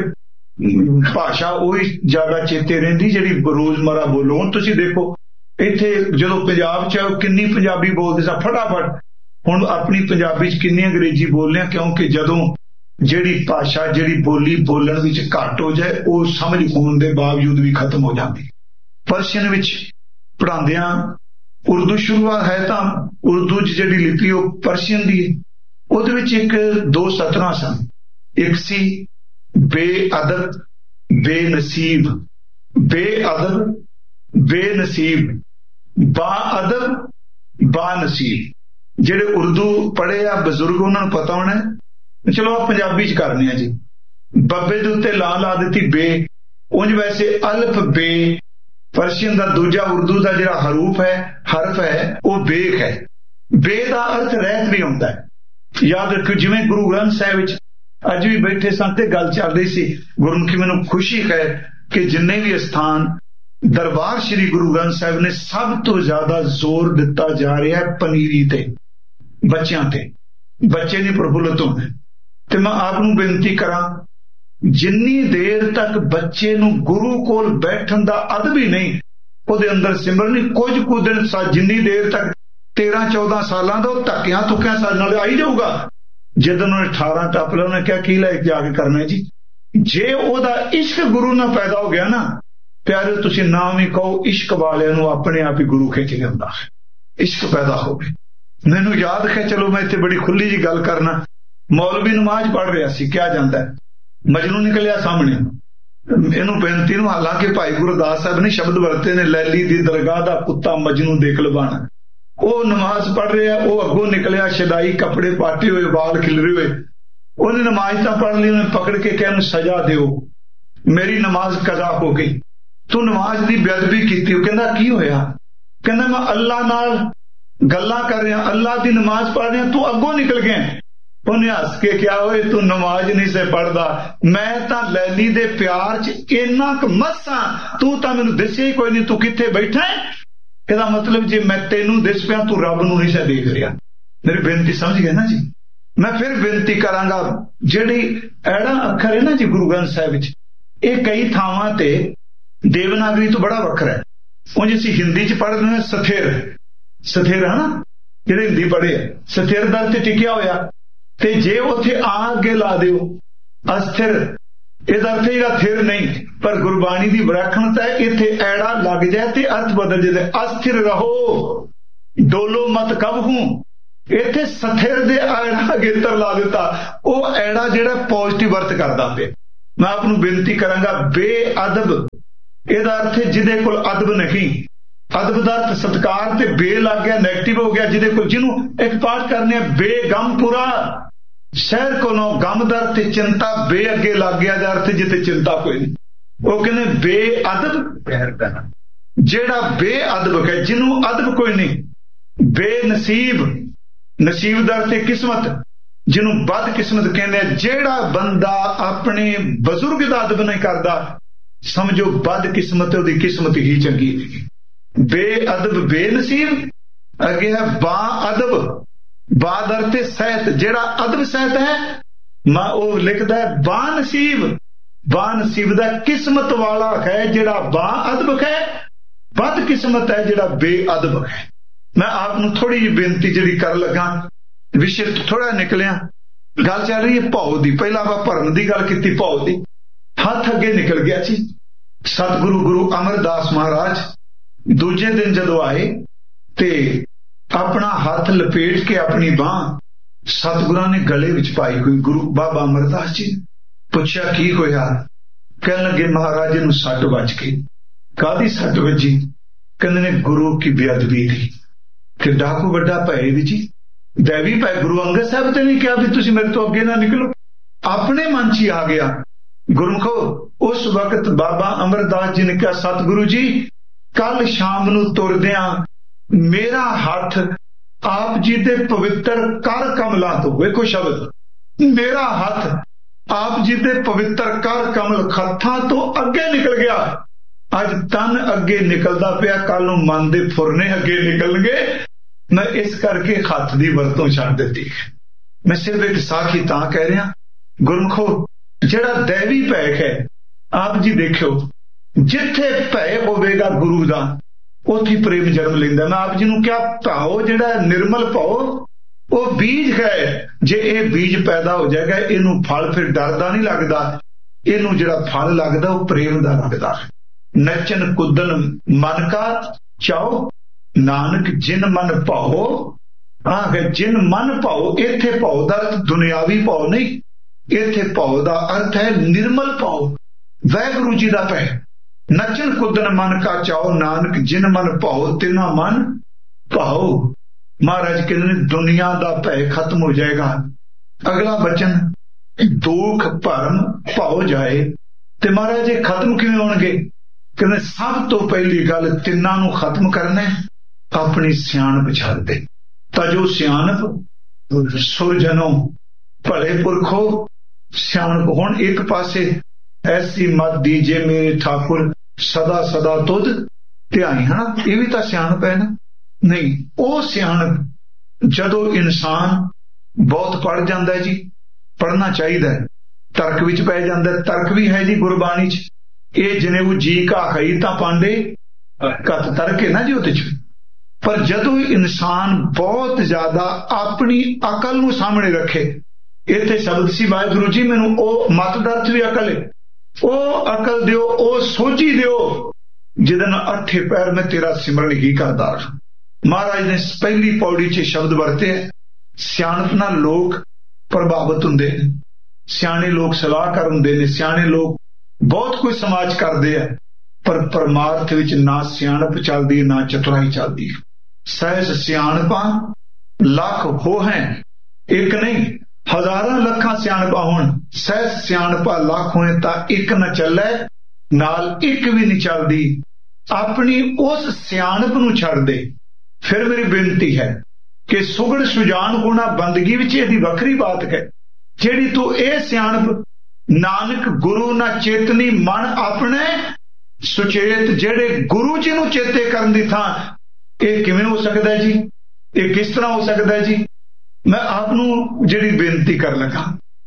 A: ਭਾਸ਼ਾ ਉਹੀ ਜ਼ਿਆਦਾ ਚੇਤੇ ਰਹਿੰਦੀ ਜਿਹੜੀ ਰੋਜ਼ਮਰਾ ਬੋਲੋ। ਹੁਣ ਤੁਸੀਂ ਦੇਖੋ ਇੱਥੇ ਜਦੋਂ ਪੰਜਾਬ 'ਚ ਕਿੰਨੀ ਪੰਜਾਬੀ ਬੋਲਦੇ ਸਾਂ ਫਟਾਫਟ, ਹੁਣ ਆਪਣੀ ਪੰਜਾਬੀ 'ਚ ਕਿੰਨੀ ਅੰਗਰੇਜ਼ੀ ਬੋਲਦੇ ਆ, ਕਿਉਂਕਿ ਜਦੋਂ ਜਿਹੜੀ ਭਾਸ਼ਾ ਜਿਹੜੀ ਬੋਲੀ ਬੋਲਣ ਵਿੱਚ ਘੱਟ ਹੋ ਜਾਏ ਉਹ ਸਮਝ ਹੋਣ ਦੇ ਬਾਵਜੂਦ ਵੀ ਖਤਮ ਹੋ ਜਾਂਦੀ। ਪਰਸ਼ੀਅਨ ਵਿੱਚ ਪੜ੍ਹਾਉਂਦਿਆਂ ਉਰਦੂ ਸ਼ੁਰੂਆਤ ਹੈ ਤਾਂ ਉਰਦੂ 'ਚ ਜਿਹੜੀ ਲਿਪੀ ਉਹ ਪਰਸ਼ੀਅਨ ਦੀ ਹੈ। ਉਹਦੇ ਵਿੱਚ ਇੱਕ ਦੋ ਸਤਰਾਂ ਸਨ, ਇੱਕ ਸੀ ਬੇਅਦਬ ਬੇਨਸੀਬ, ਬੇਅਦਬ ਬੇਨਸੀਬ, ਬਾਅਦਬ ਬਾਨਸੀਬ। ਜਿਹੜੇ ਉਰਦੂ ਪੜ੍ਹੇ ਆ ਬਜ਼ੁਰਗ ਉਹਨਾਂ ਨੂੰ ਪਤਾ ਹੋਣਾ। ਚਲੋ ਆਪ ਪੰਜਾਬੀ 'ਚ ਕਰਨੇ ਆ ਜੀ। ਬੱਬੇ ਦੇ ਉੱਤੇ ਲਾ ਦਿੱਤੀ ਬੇ। ਉਂਝ ਵੈਸੇ ਅਲਫ ਬੇ ਪਰਸ਼ੀਅਨ ਦਾ ਦੂਜਾ ਉਰਦੂ ਦਾ ਜਿਹੜਾ ਹਰਫ ਹੈ ਉਹ ਬੇਖ ਹੈ। ਬੇ ਦਾ ਅਰਥ ਰਹਿਤ ਵੀ ਹੁੰਦਾ ਹੈ। ਯਾਦ ਰੱਖੋ, ਜਿਵੇਂ ਗੁਰੂ ਗ੍ਰੰਥ ਸਾਹਿਬ ਵਿੱਚ ਅੱਜ ਵੀ ਬੈਠੇ ਸਨ ਤੇ ਗੱਲ ਚੱਲ ਰਹੀ ਸੀ ਗੁਰਮੁਖੀ। ਮੈਨੂੰ ਖੁਸ਼ੀ ਹੈ ਕਿ ਜਿੰਨੇ ਵੀ ਸਥਾਨ ਦਰਬਾਰ ਸ੍ਰੀ ਗੁਰੂ ਗ੍ਰੰਥ ਸਾਹਿਬ ਨੇ ਸਭ ਤੋਂ ਜ਼ਿਆਦਾ ਜ਼ੋਰ ਦਿੱਤਾ ਜਾ ਰਿਹਾ ਹੈ ਪਨੀਰੀ ਤੇ, ਬੱਚਿਆਂ ਤੇ। ਬੱਚੇ ਨਹੀਂ ਪ੍ਰਫੁੱਲਤ ਹੋਣੇ। ਤੇ ਮੈਂ ਆਪ ਨੂੰ ਬੇਨਤੀ ਕਰਾਂ, ਜਿੰਨੀ ਦੇਰ ਤੱਕ ਬੱਚੇ ਨੂੰ ਗੁਰੂ ਕੋਲ ਬੈਠਣ ਦਾ ਅਦਬ ਹੀ ਨਹੀਂ, ਉਹਦੇ ਅੰਦਰ ਸਿਮਰਨ ਨਹੀਂ। ਕੁਝ ਕੁ ਦਿਨ ਜਿੰਨੀ ਦੇਰ ਤੱਕ 13-14 ਸਾਲਾਂ ਦਾ ਉਹ ਧੱਕਿਆਂ ਧੁੱਕਿਆਂ ਸਾਡੇ ਨਾਲ ਆਈ ਜਾਊਗਾ। ਜਦੋਂ ਉਹਨੇ 18 ਟੱਪ ਲਿਆ, ਉਹਨੇ ਕਿਹਾ ਕੀ ਲੈ ਕੇ ਜਾ ਕੇ ਕਰਨਾ ਜੀ। ਜੇ ਉਹਦਾ ਇਸ਼ਕ ਗੁਰੂ ਨਾਲ ਪੈਦਾ ਹੋ ਗਿਆ ਨਾ ਪਿਆਰੇ, ਤੁਸੀਂ ਨਾਮ ਹੀ ਕਹੋ, ਇਸ਼ਕ ਵਾਲਿਆਂ ਨੂੰ ਆਪਣੇ ਆਪ ਹੀ ਗੁਰੂ ਖਿੱਚ ਲਿਆਉਂਦਾ ਹੈ। ਇਸ਼ਕ ਪੈਦਾ ਹੋਵੇ। ਮੈਨੂੰ ਯਾਦ ਹੈ, ਚਲੋ ਮੈਂ ਇੱਥੇ ਬੜੀ ਖੁੱਲੀ ਜੀ ਗੱਲ ਕਰਨਾ, ਮੌਲਵੀ ਨਮਾਜ਼ ਪੜ੍ਹ ਰਿਹਾ ਸੀ, ਕਿਹਾ ਜਾਂਦਾ ਮਜਨੂ ਨਿਕਲਿਆ ਸਾਹਮਣੇ, ਇਹਨੂੰ ਬੇਨਤੀ ਨੂੰ, ਹਾਲਾਂਕਿ ਭਾਈ ਗੁਰਦਾਸ ਸਾਹਿਬ ਨੇ ਸ਼ਬਦ ਵਰਤੇ ਨੇ, ਲੈਲੀ ਦੀ ਦਰਗਾਹ ਦਾ ਕੁੱਤਾ ਮਜਨੂ ਦੇਖ ਲਵਾਣਾ। ਉਹ ਨਮਾਜ਼ ਪੜ੍ਹ ਰਿਹਾ, ਉਹ ਅੱਗੋਂ ਨਿਕਲਿਆ, ਸ਼ਦਾਈ ਕੱਪੜੇ ਪਾਟੇ ਹੋਏ, ਵਾਲ ਖਿਲਰੇ ਹੋਏ। ਉਹਨੇ ਨਮਾਜ਼ ਤਾਂ ਪੜ੍ਹ ਲਈ, ਉਹਨੇ ਪਕੜ ਕੇ ਕਿਹਾ ਇਹਨੂੰ ਸਜ਼ਾ ਦਿਓ, ਮੇਰੀ ਨਮਾਜ਼ ਕਜ਼ਾ ਹੋ ਗਈ, ਤੂੰ ਨਮਾਜ਼ ਦੀ ਬੇਅਦਬੀ ਕੀਤੀ। ਉਹ ਕਹਿੰਦਾ ਕੀ ਹੋਇਆ? ਕਹਿੰਦਾ ਮੈਂ ਅੱਲਾ ਨਾਲ ਗੱਲਾਂ ਕਰ ਰਿਹਾ, ਅੱਲਾ ਦੀ ਨਮਾਜ਼ ਪੜ੍ਹ ਰਿਹਾ, ਤੂੰ ਅੱਗੋਂ ਨਿਕਲ ਗਿਆ। ਉਹਨੇ ਹੱਸ ਕੇ ਕਿਹਾ, ਓਏ ਤੂੰ ਨਮਾਜ਼ ਨਹੀਂ ਸੇ ਪੜ੍ਹਦਾ, ਮੈਂ ਤਾਂ ਲੈਲੀ ਦੇ ਪਿਆਰ 'ਚ ਇੰਨਾ ਕੁ ਮਸਾਂ, ਤੂੰ ਤਾਂ ਮੈਨੂੰ ਦਿਸਿਆ ਹੀ ਕੋਈ ਨਹੀਂ, ਤੂੰ ਕਿੱਥੇ ਬੈਠਾ ਹੈ? ਇਹਦਾ ਮਤਲਬ ਜੇ ਮੈਂ ਤੈਨੂੰ ਦਿਸ ਪਿਆ, ਤੂੰ ਰੱਬ ਨੂੰ ਨਹੀਂ ਸੇ ਦੇਖ ਰਿਹਾ। ਮੇਰੀ ਬੇਨਤੀ ਸਮਝ ਗਏ ਨਾ ਜੀ? ਮੈਂ ਫਿਰ ਬੇਨਤੀ ਕਰਾਂਗਾ, ਜਿਹੜੀ ਐੜਾ ਅੱਖਰ ਹੈ ਨਾ ਜੀ ਗੁਰੂ ਗ੍ਰੰਥ ਸਾਹਿਬ ਵਿੱਚ, ਇਹ ਕਈ ਥਾਵਾਂ ਤੇ ਦੇਵਨਾਗਰੀ ਤੋਂ ਬੜਾ ਵੱਖਰਾ ਹੈ। ਉਂਝ ਅਸੀਂ ਹਿੰਦੀ 'ਚ ਪੜ੍ਹਦੇ ਹਾਂ ਸਥਿਰ ਹੈ ਨਾ, ਜਿਹੜੇ ਹਿੰਦੀ ਪੜ੍ਹੇ ਆ, ਸਥਿਰ ਦਰ ਤੇ ਟਿਕਿਆ ਹੋਇਆ, ਤੇ ਜੇ ਉੱਥੇ ਆ ਅੱਗੇ ਲਾ ਦਿਓ ਅਸਥਿਰ, ਇਹਦਾ ਅਰਥ ਇਹਦਾ ਥਿਰ ਨਹੀਂ, ਪਰ ਗੁਰਬਾਣੀ ਦੀ ਵਿਲੱਖਣਤਾ ਹੈ, ਇੱਥੇ ਐੜਾ ਲੱਗ ਜਾਏ ਤੇ ਅਰਥ ਬਦਲ ਜਾਂਦਾ, ਅਸਥਿਰ ਰਹੋ, ਡੋਲੋ ਮਤ ਕਬਹੂ। ਇੱਥੇ ਸਥਿਰ ਦੇ ਐੜਾ ਗੇਤਰ ਲਾ ਦਿੱਤਾ, ਉਹ ਐੜਾ ਜਿਹੜਾ ਪੋਜ਼ਿਟਿਵ ਅਰਥ ਕਰਦਾ ਪਿਆ। ਮੈਂ ਆਪ ਨੂੰ ਬੇਨਤੀ ਕਰਾਂਗਾ, ਬੇਅਦਬ ਇਹਦਾ ਅਰਥ ਹੈ ਜਿਹਦੇ ਕੋਲ ਅਦਬ ਨਹੀਂ। ਅਦਬ ਦਾ ਅਰਥ ਸਤਕਾਰ, ਤੇ ਬੇ ਲੱਗ ਗਿਆ, ਨੈਗੇਟਿਵ ਹੋ ਗਿਆ, ਜਿਹਦੇ ਕੋਲ, ਜਿਹਨੂੰ ਇੱਕ ਪਾਠ ਕਰਨੇ ਬੇਗਮਪੁਰਾ, ਸ਼ਹਿਰ ਕੋਲੋਂ ਗਮ ਦਰ ਤੇ ਚਿੰਤਾ, ਬੇ ਅੱਗੇ ਲੱਗ ਗਿਆ ਦਾ ਅਰਥ ਜਿੱਥੇ ਚਿੰਤਾ ਕੋਈ ਨਹੀਂ। ਉਹ ਕਹਿੰਦੇ ਬੇਅਦਬ, ਜਿਹੜਾ ਬੇਅਦਬ ਹੈ, ਜਿਹਨੂੰ ਅਦਬ ਕੋਈ ਨਹੀਂ। ਬੇਨਸੀਬ, ਨਸੀਬ ਦਾ ਅਰਥ ਹੈ ਕਿਸਮਤ, ਜਿਹਨੂੰ ਬਦਕਿਸਮਤ ਕਹਿੰਦੇ ਆ। ਜਿਹੜਾ ਬੰਦਾ ਆਪਣੇ ਬਜ਼ੁਰਗ ਦਾ ਅਦਬ ਨਹੀਂ ਕਰਦਾ, ਸਮਝੋ ਬਦਕਿਸਮਤ, ਉਹਦੀ ਕਿਸਮਤ ਹੀ ਚੰਗੀ ਨਹੀਂ। ਬੇਅਦਬ ਬੇਨਸੀਬ, ਅੱਗੇ ਹੈ ਬਾਅਦਬ, ਬਾਦਰ ਤੇ ਸਹਿਤ, ਜਿਹੜਾ ਅਦਬ ਸਹਿਤ ਹੈ, ਮੈਂ ਉਹ ਲਿਖਦਾ ਹੈ ਬਾਨਸੀਬ, ਬਾਨਸੀਬ ਦਾ ਕਿਸਮਤ ਵਾਲਾ ਹੈ ਜਿਹੜਾ ਬਾਅਦਬ ਹੈ, ਬਦਕਿਸਮਤ ਹੈ ਜਿਹੜਾ ਬੇਅਦਬ ਹੈ। ਮੈਂ ਆਪ ਨੂੰ ਥੋੜੀ ਜਿਹੀ ਬੇਨਤੀ ਜਿਹੜੀ ਕਰ ਲੱਗਾ, ਵਿਸ਼ੇ ਥੋੜਾ ਨਿਕਲਿਆ, ਗੱਲ ਚੱਲ ਰਹੀ ਹੈ ਭਉ ਦੀ। ਪਹਿਲਾਂ ਆਪਾਂ ਭਰਮ ਦੀ ਗੱਲ ਕੀਤੀ, ਭਉ ਦੀ ਹੱਥ ਅੱਗੇ ਨਿਕਲ ਗਿਆ ਸੀ। ਸਤਿਗੁਰੂ ਗੁਰੂ ਅਮਰਦਾਸ ਮਹਾਰਾਜ ਦੂਜੇ ਦਿਨ ਜਦੋਂ ਆਏ ਤੇ ਆਪਣਾ ਹੱਥ ਲਪੇਟ ਕੇ ਆਪਣੀ ਬਾਂਹ ਸਤਿਗੁਰਾਂ ਨੇ ਗਲੇ ਵਿੱਚ ਪਾਈ ਹੋਈ, ਗੁਰੂ ਬਾਬਾ ਅਮਰਦਾਸ ਜੀ ਪੁੱਛਿਆ ਕੀ ਹੋਇਆ? ਕਹਿਣ ਲੱਗੇ ਮਹਾਰਾਜ ਨੂੰ ਸੱਟ ਵੱਜ ਗਈ। ਕਾਹਦੀ ਸੱਟ ਵੱਜੀ? ਕਹਿੰਦੇ ਨੇ ਗੁਰੂ ਕੀ ਬੇਅਦਬੀ ਦੀ। ਕਿੱਡਾ ਕੋ ਵੱਡਾ ਭੈ ਵੀ ਜੀ, ਦੇਵੀ ਭੈ। ਗੁਰੂ ਅੰਗਦ ਸਾਹਿਬ ਤੇ ਨਹੀਂ ਕਿਹਾ ਵੀ ਤੁਸੀਂ ਮੇਰੇ ਤੋਂ ਅੱਗੇ ਨਾ ਨਿਕਲੋ, ਆਪਣੇ ਮਨ 'ਚ ਹੀ ਆ ਗਿਆ। ਗੁਰਮੁਖੋ, ਉਸ ਵਕਤ ਬਾਬਾ ਅਮਰਦਾਸ ਜੀ ਨੇ ਕਿਹਾ, ਸਤਿਗੁਰੂ ਜੀ ਕੱਲ ਸ਼ਾਮ ਨੂੰ ਤੁਰਦਿਆਂ ਮੇਰਾ ਹੱਥ ਆਪ ਜੀ ਦੇ ਪਵਿੱਤਰ ਕਰ ਕਮਲਾਂ ਤੋਂ, ਵੇਖੋ ਸ਼ਬਦ, ਮੇਰਾ ਹੱਥ ਆਪ ਜੀ ਦੇ ਪਵਿੱਤਰ ਕਰ ਕਮਲ ਖੱਥਾਂ ਤੋਂ ਅੱਗੇ ਨਿਕਲ ਗਿਆ। ਅੱਜ ਤਨ ਅੱਗੇ ਨਿਕਲਦਾ ਪਿਆ, ਕੱਲ ਨੂੰ ਮਨ ਦੇ ਫੁਰਨੇ ਅੱਗੇ ਨਿਕਲਣਗੇ। ਮੈਂ ਇਸ ਕਰਕੇ ਹੱਥ ਦੀ ਵਰਤੋਂ ਛੱਡ ਦਿੱਤੀ। ਮੈਂ ਸਿਰਫ ਇੱਕ ਸਾਖੀ ਤਾਂ ਕਹਿ ਰਿਹਾ, ਗੁਰਮੁਖੋ, ਜਿਹੜਾ ਦੇਵੀ ਭੈ ਹੈ, ਆਪ ਜੀ ਦੇਖਿਓ, ਜਿੱਥੇ ਭੈ ਹੋਵੇਗਾ ਗੁਰੂ ਦਾ, ਉੱਥੇ ਪ੍ਰੇਮ ਜਨਮ ਲੈਂਦਾ। ਮੈਂ ਆਪ ਜੀ ਨੂੰ ਕਿਹਾ, ਭਾਓ ਜਿਹੜਾ ਨਿਰਮਲ ਭਾਓ, ਉਹ ਬੀਜ ਹੈ। ਜੇ ਇਹ ਬੀਜ ਪੈਦਾ ਹੋ ਜਾਏਗਾ, ਇਹਨੂੰ ਫਲ ਫਿਰ ਡਰਦਾ ਨਹੀਂ ਲੱਗਦਾ, ਇਹਨੂੰ ਜਿਹੜਾ ਫਲ ਲੱਗਦਾ ਉਹ ਪ੍ਰੇਮ ਦਾ ਲੱਗਦਾ। ਨੱਚਨ ਕੁੱਦਨ ਮਨ ਕਾ ਚਾਓ, ਨਾਨਕ ਜਿਨ ਮਨ ਭਾਓ। ਜਿਨ ਮਨ ਭਾਓ, ਇੱਥੇ ਭਾਓ ਦਾ ਅਰਥ ਦੁਨਿਆਵੀ ਭਾਓ ਨਹੀਂ, ਇੱਥੇ ਭਾਓ ਦਾ ਅਰਥ ਹੈ ਨਿਰਮਲ ਭਾਓ, ਵਾਹਿਗੁਰੂ ਜੀ ਦਾ ਭੈ। ਨੱਚਨ ਕੁੱਦਨ ਮਨ ਕਾ ਚਾਓ, ਨਾਨਕ ਜਿਨ ਮਨ ਭਾਓ ਤਿਨਾ ਮਨ ਭਾਓ। ਮਹਾਰਾਜ ਕਹਿੰਦੇ ਨੇ ਦੁਨੀਆ ਦਾ ਭੈ ਖਤਮ ਹੋ ਜਾਏਗਾ। ਅਗਲਾ ਬਚਨ, ਦੁੱਖ ਭਰਮ ਭਾਓ ਜਾਏ। ਤੇ ਮਹਾਰਾਜ ਇਹ ਖਤਮ ਕਿਵੇਂ ਹੋਣਗੇ? ਕਹਿੰਦੇ ਸਭ ਤੋਂ ਪਹਿਲੀ ਗੱਲ, ਤਿੰਨਾਂ ਨੂੰ ਖਤਮ ਕਰਨਾ ਆਪਣੀ ਸਿਆਣਪ ਛੱਡ ਦੇ। ਤਾਂ ਜੋ ਸਿਆਣਪ ਸੁਰਜਨੋ, ਭਲੇ ਪੁਰਖੋ ਸਿਆਣਪ। ਹੁਣ ਇੱਕ ਪਾਸੇ ਐਸੀ ਮਤ ਦੀਜੇ ਮੇਰੇ ਠਾਕੁਰ ਸਦਾ ਸਦਾ ਤੁਧ ਧਿਆਈ, ਹਨਾ, ਇਹ ਵੀ ਤਾਂ ਸਿਆਣਪ ਹੈ ਨਾ। ਨਹੀਂ, ਉਹ ਸਿਆਣਪ ਜਦੋਂ ਇਨਸਾਨ ਬਹੁਤ ਪੜ੍ਹ ਜਾਂਦਾ ਜੀ, ਪੜ੍ਹਨਾ ਚਾਹੀਦਾ ਹੈ, ਤਰਕ ਵਿੱਚ ਪੈ ਜਾਂਦਾ। ਤਰਕ ਵੀ ਹੈ ਜੀ ਗੁਰਬਾਣੀ 'ਚ, ਇਹ ਜਨੇਊ ਜੀ ਕਾ ਖਈ ਤਾਂ ਪਾਂਡੇ ਕਤ ਤਰਕ ਹੈ ਨਾ ਜੀ ਉਹਦੇ 'ਚ। ਪਰ ਜਦੋਂ ਇਨਸਾਨ ਬਹੁਤ ਜ਼ਿਆਦਾ ਆਪਣੀ ਅਕਲ ਨੂੰ ਸਾਹਮਣੇ ਰੱਖੇ, ਇੱਥੇ ਸ਼ਬਦ ਸੀ ਵਾਹਿਗੁਰੂ ਜੀ ਮੈਨੂੰ ਉਹ ਮਤ ਦਾ ਅਰਥ ਵੀ ਅਕਲ ਹੈ, ਉਹ ਅਕਲ ਦਿਓ, ਉਹ ਸੋਝੀ ਦਿਓ ਜਿਹਦੇ ਨਾਲ ਅੱਠੇ ਪੈਰ ਮੈਂ ਤੇਰਾ ਸਿਮਰਨ ਹੀ ਕਰਦਾ ਰਹਾਂ। ਮਹਾਰਾਜ ਨੇ ਪਹਿਲੀ ਪੌੜੀ 'ਚ ਸ਼ਬਦ ਵਰਤੇ, ਸਿਆਣਪ ਨਾਲ ਲੋਕ ਪ੍ਰਭਾਵਿਤ ਹੁੰਦੇ ਨੇ, ਸਿਆਣੇ ਲੋਕ ਸਲਾਹਕਾਰ ਹੁੰਦੇ ਨੇ, ਸਿਆਣੇ ਲੋਕ ਬਹੁਤ ਕੁਝ ਸਮਾਜ ਕਰਦੇ ਆ, ਪਰ ਪਰਮਾਰਥ ਵਿੱਚ ਨਾ ਸਿਆਣਪ ਚੱਲਦੀ ਨਾ ਚਤੁਰਾਈ ਚੱਲਦੀ। ਸਹਿਜ ਸਿਆਣਪਾਂ ਲੱਖ ਹੋ ਹੈ, ਇੱਕ ਨਹੀਂ ਹਜ਼ਾਰਾਂ ਲੱਖਾਂ ਸਿਆਣਪਾਂ ਹੋਣ, ਸਹਿਜ ਸਿਆਣਪਾਂ ਲੱਖ ਹੋਏ ਤਾਂ ਇੱਕ ਨਾ ਚੱਲੇ, ਨਾਲ ਇੱਕ ਵੀ ਨਹੀਂ ਚੱਲਦੀ। ਆਪਣੀ ਉਸ ਸਿਆਣਪ ਨੂੰ ਛੱਡ ਦੇ। ਫਿਰ ਮੇਰੀ ਬੇਨਤੀ ਹੈ ਕਿ ਸੁਗੜ ਸੁਜਾਨ ਹੋਣਾ ਬੰਦਗੀ ਵਿੱਚ ਇਹਦੀ ਵੱਖਰੀ ਬਾਤ ਹੈ, ਜਿਹੜੀ ਤੂੰ ਇਹ ਸਿਆਣਪ ਨਾਨਕ ਗੁਰੂ ਨਾ ਚੇਤਨੀ ਮਨ ਆਪਣੇ ਸੁਚੇਤ, ਜਿਹੜੇ ਗੁਰੂ ਜੀ ਨੂੰ ਚੇਤੇ ਕਰਨ ਦੀ ਥਾਂ, ਇਹ ਕਿਵੇਂ ਹੋ ਸਕਦਾ ਜੀ? ਇਹ ਕਿਸ ਤਰ੍ਹਾਂ ਹੋ ਸਕਦਾ ਜੀ? ਮੈਂ ਆਪ ਨੂੰ ਜਿਹੜੀ ਬੇਨਤੀ ਕਰਨ ਲੱਗਾ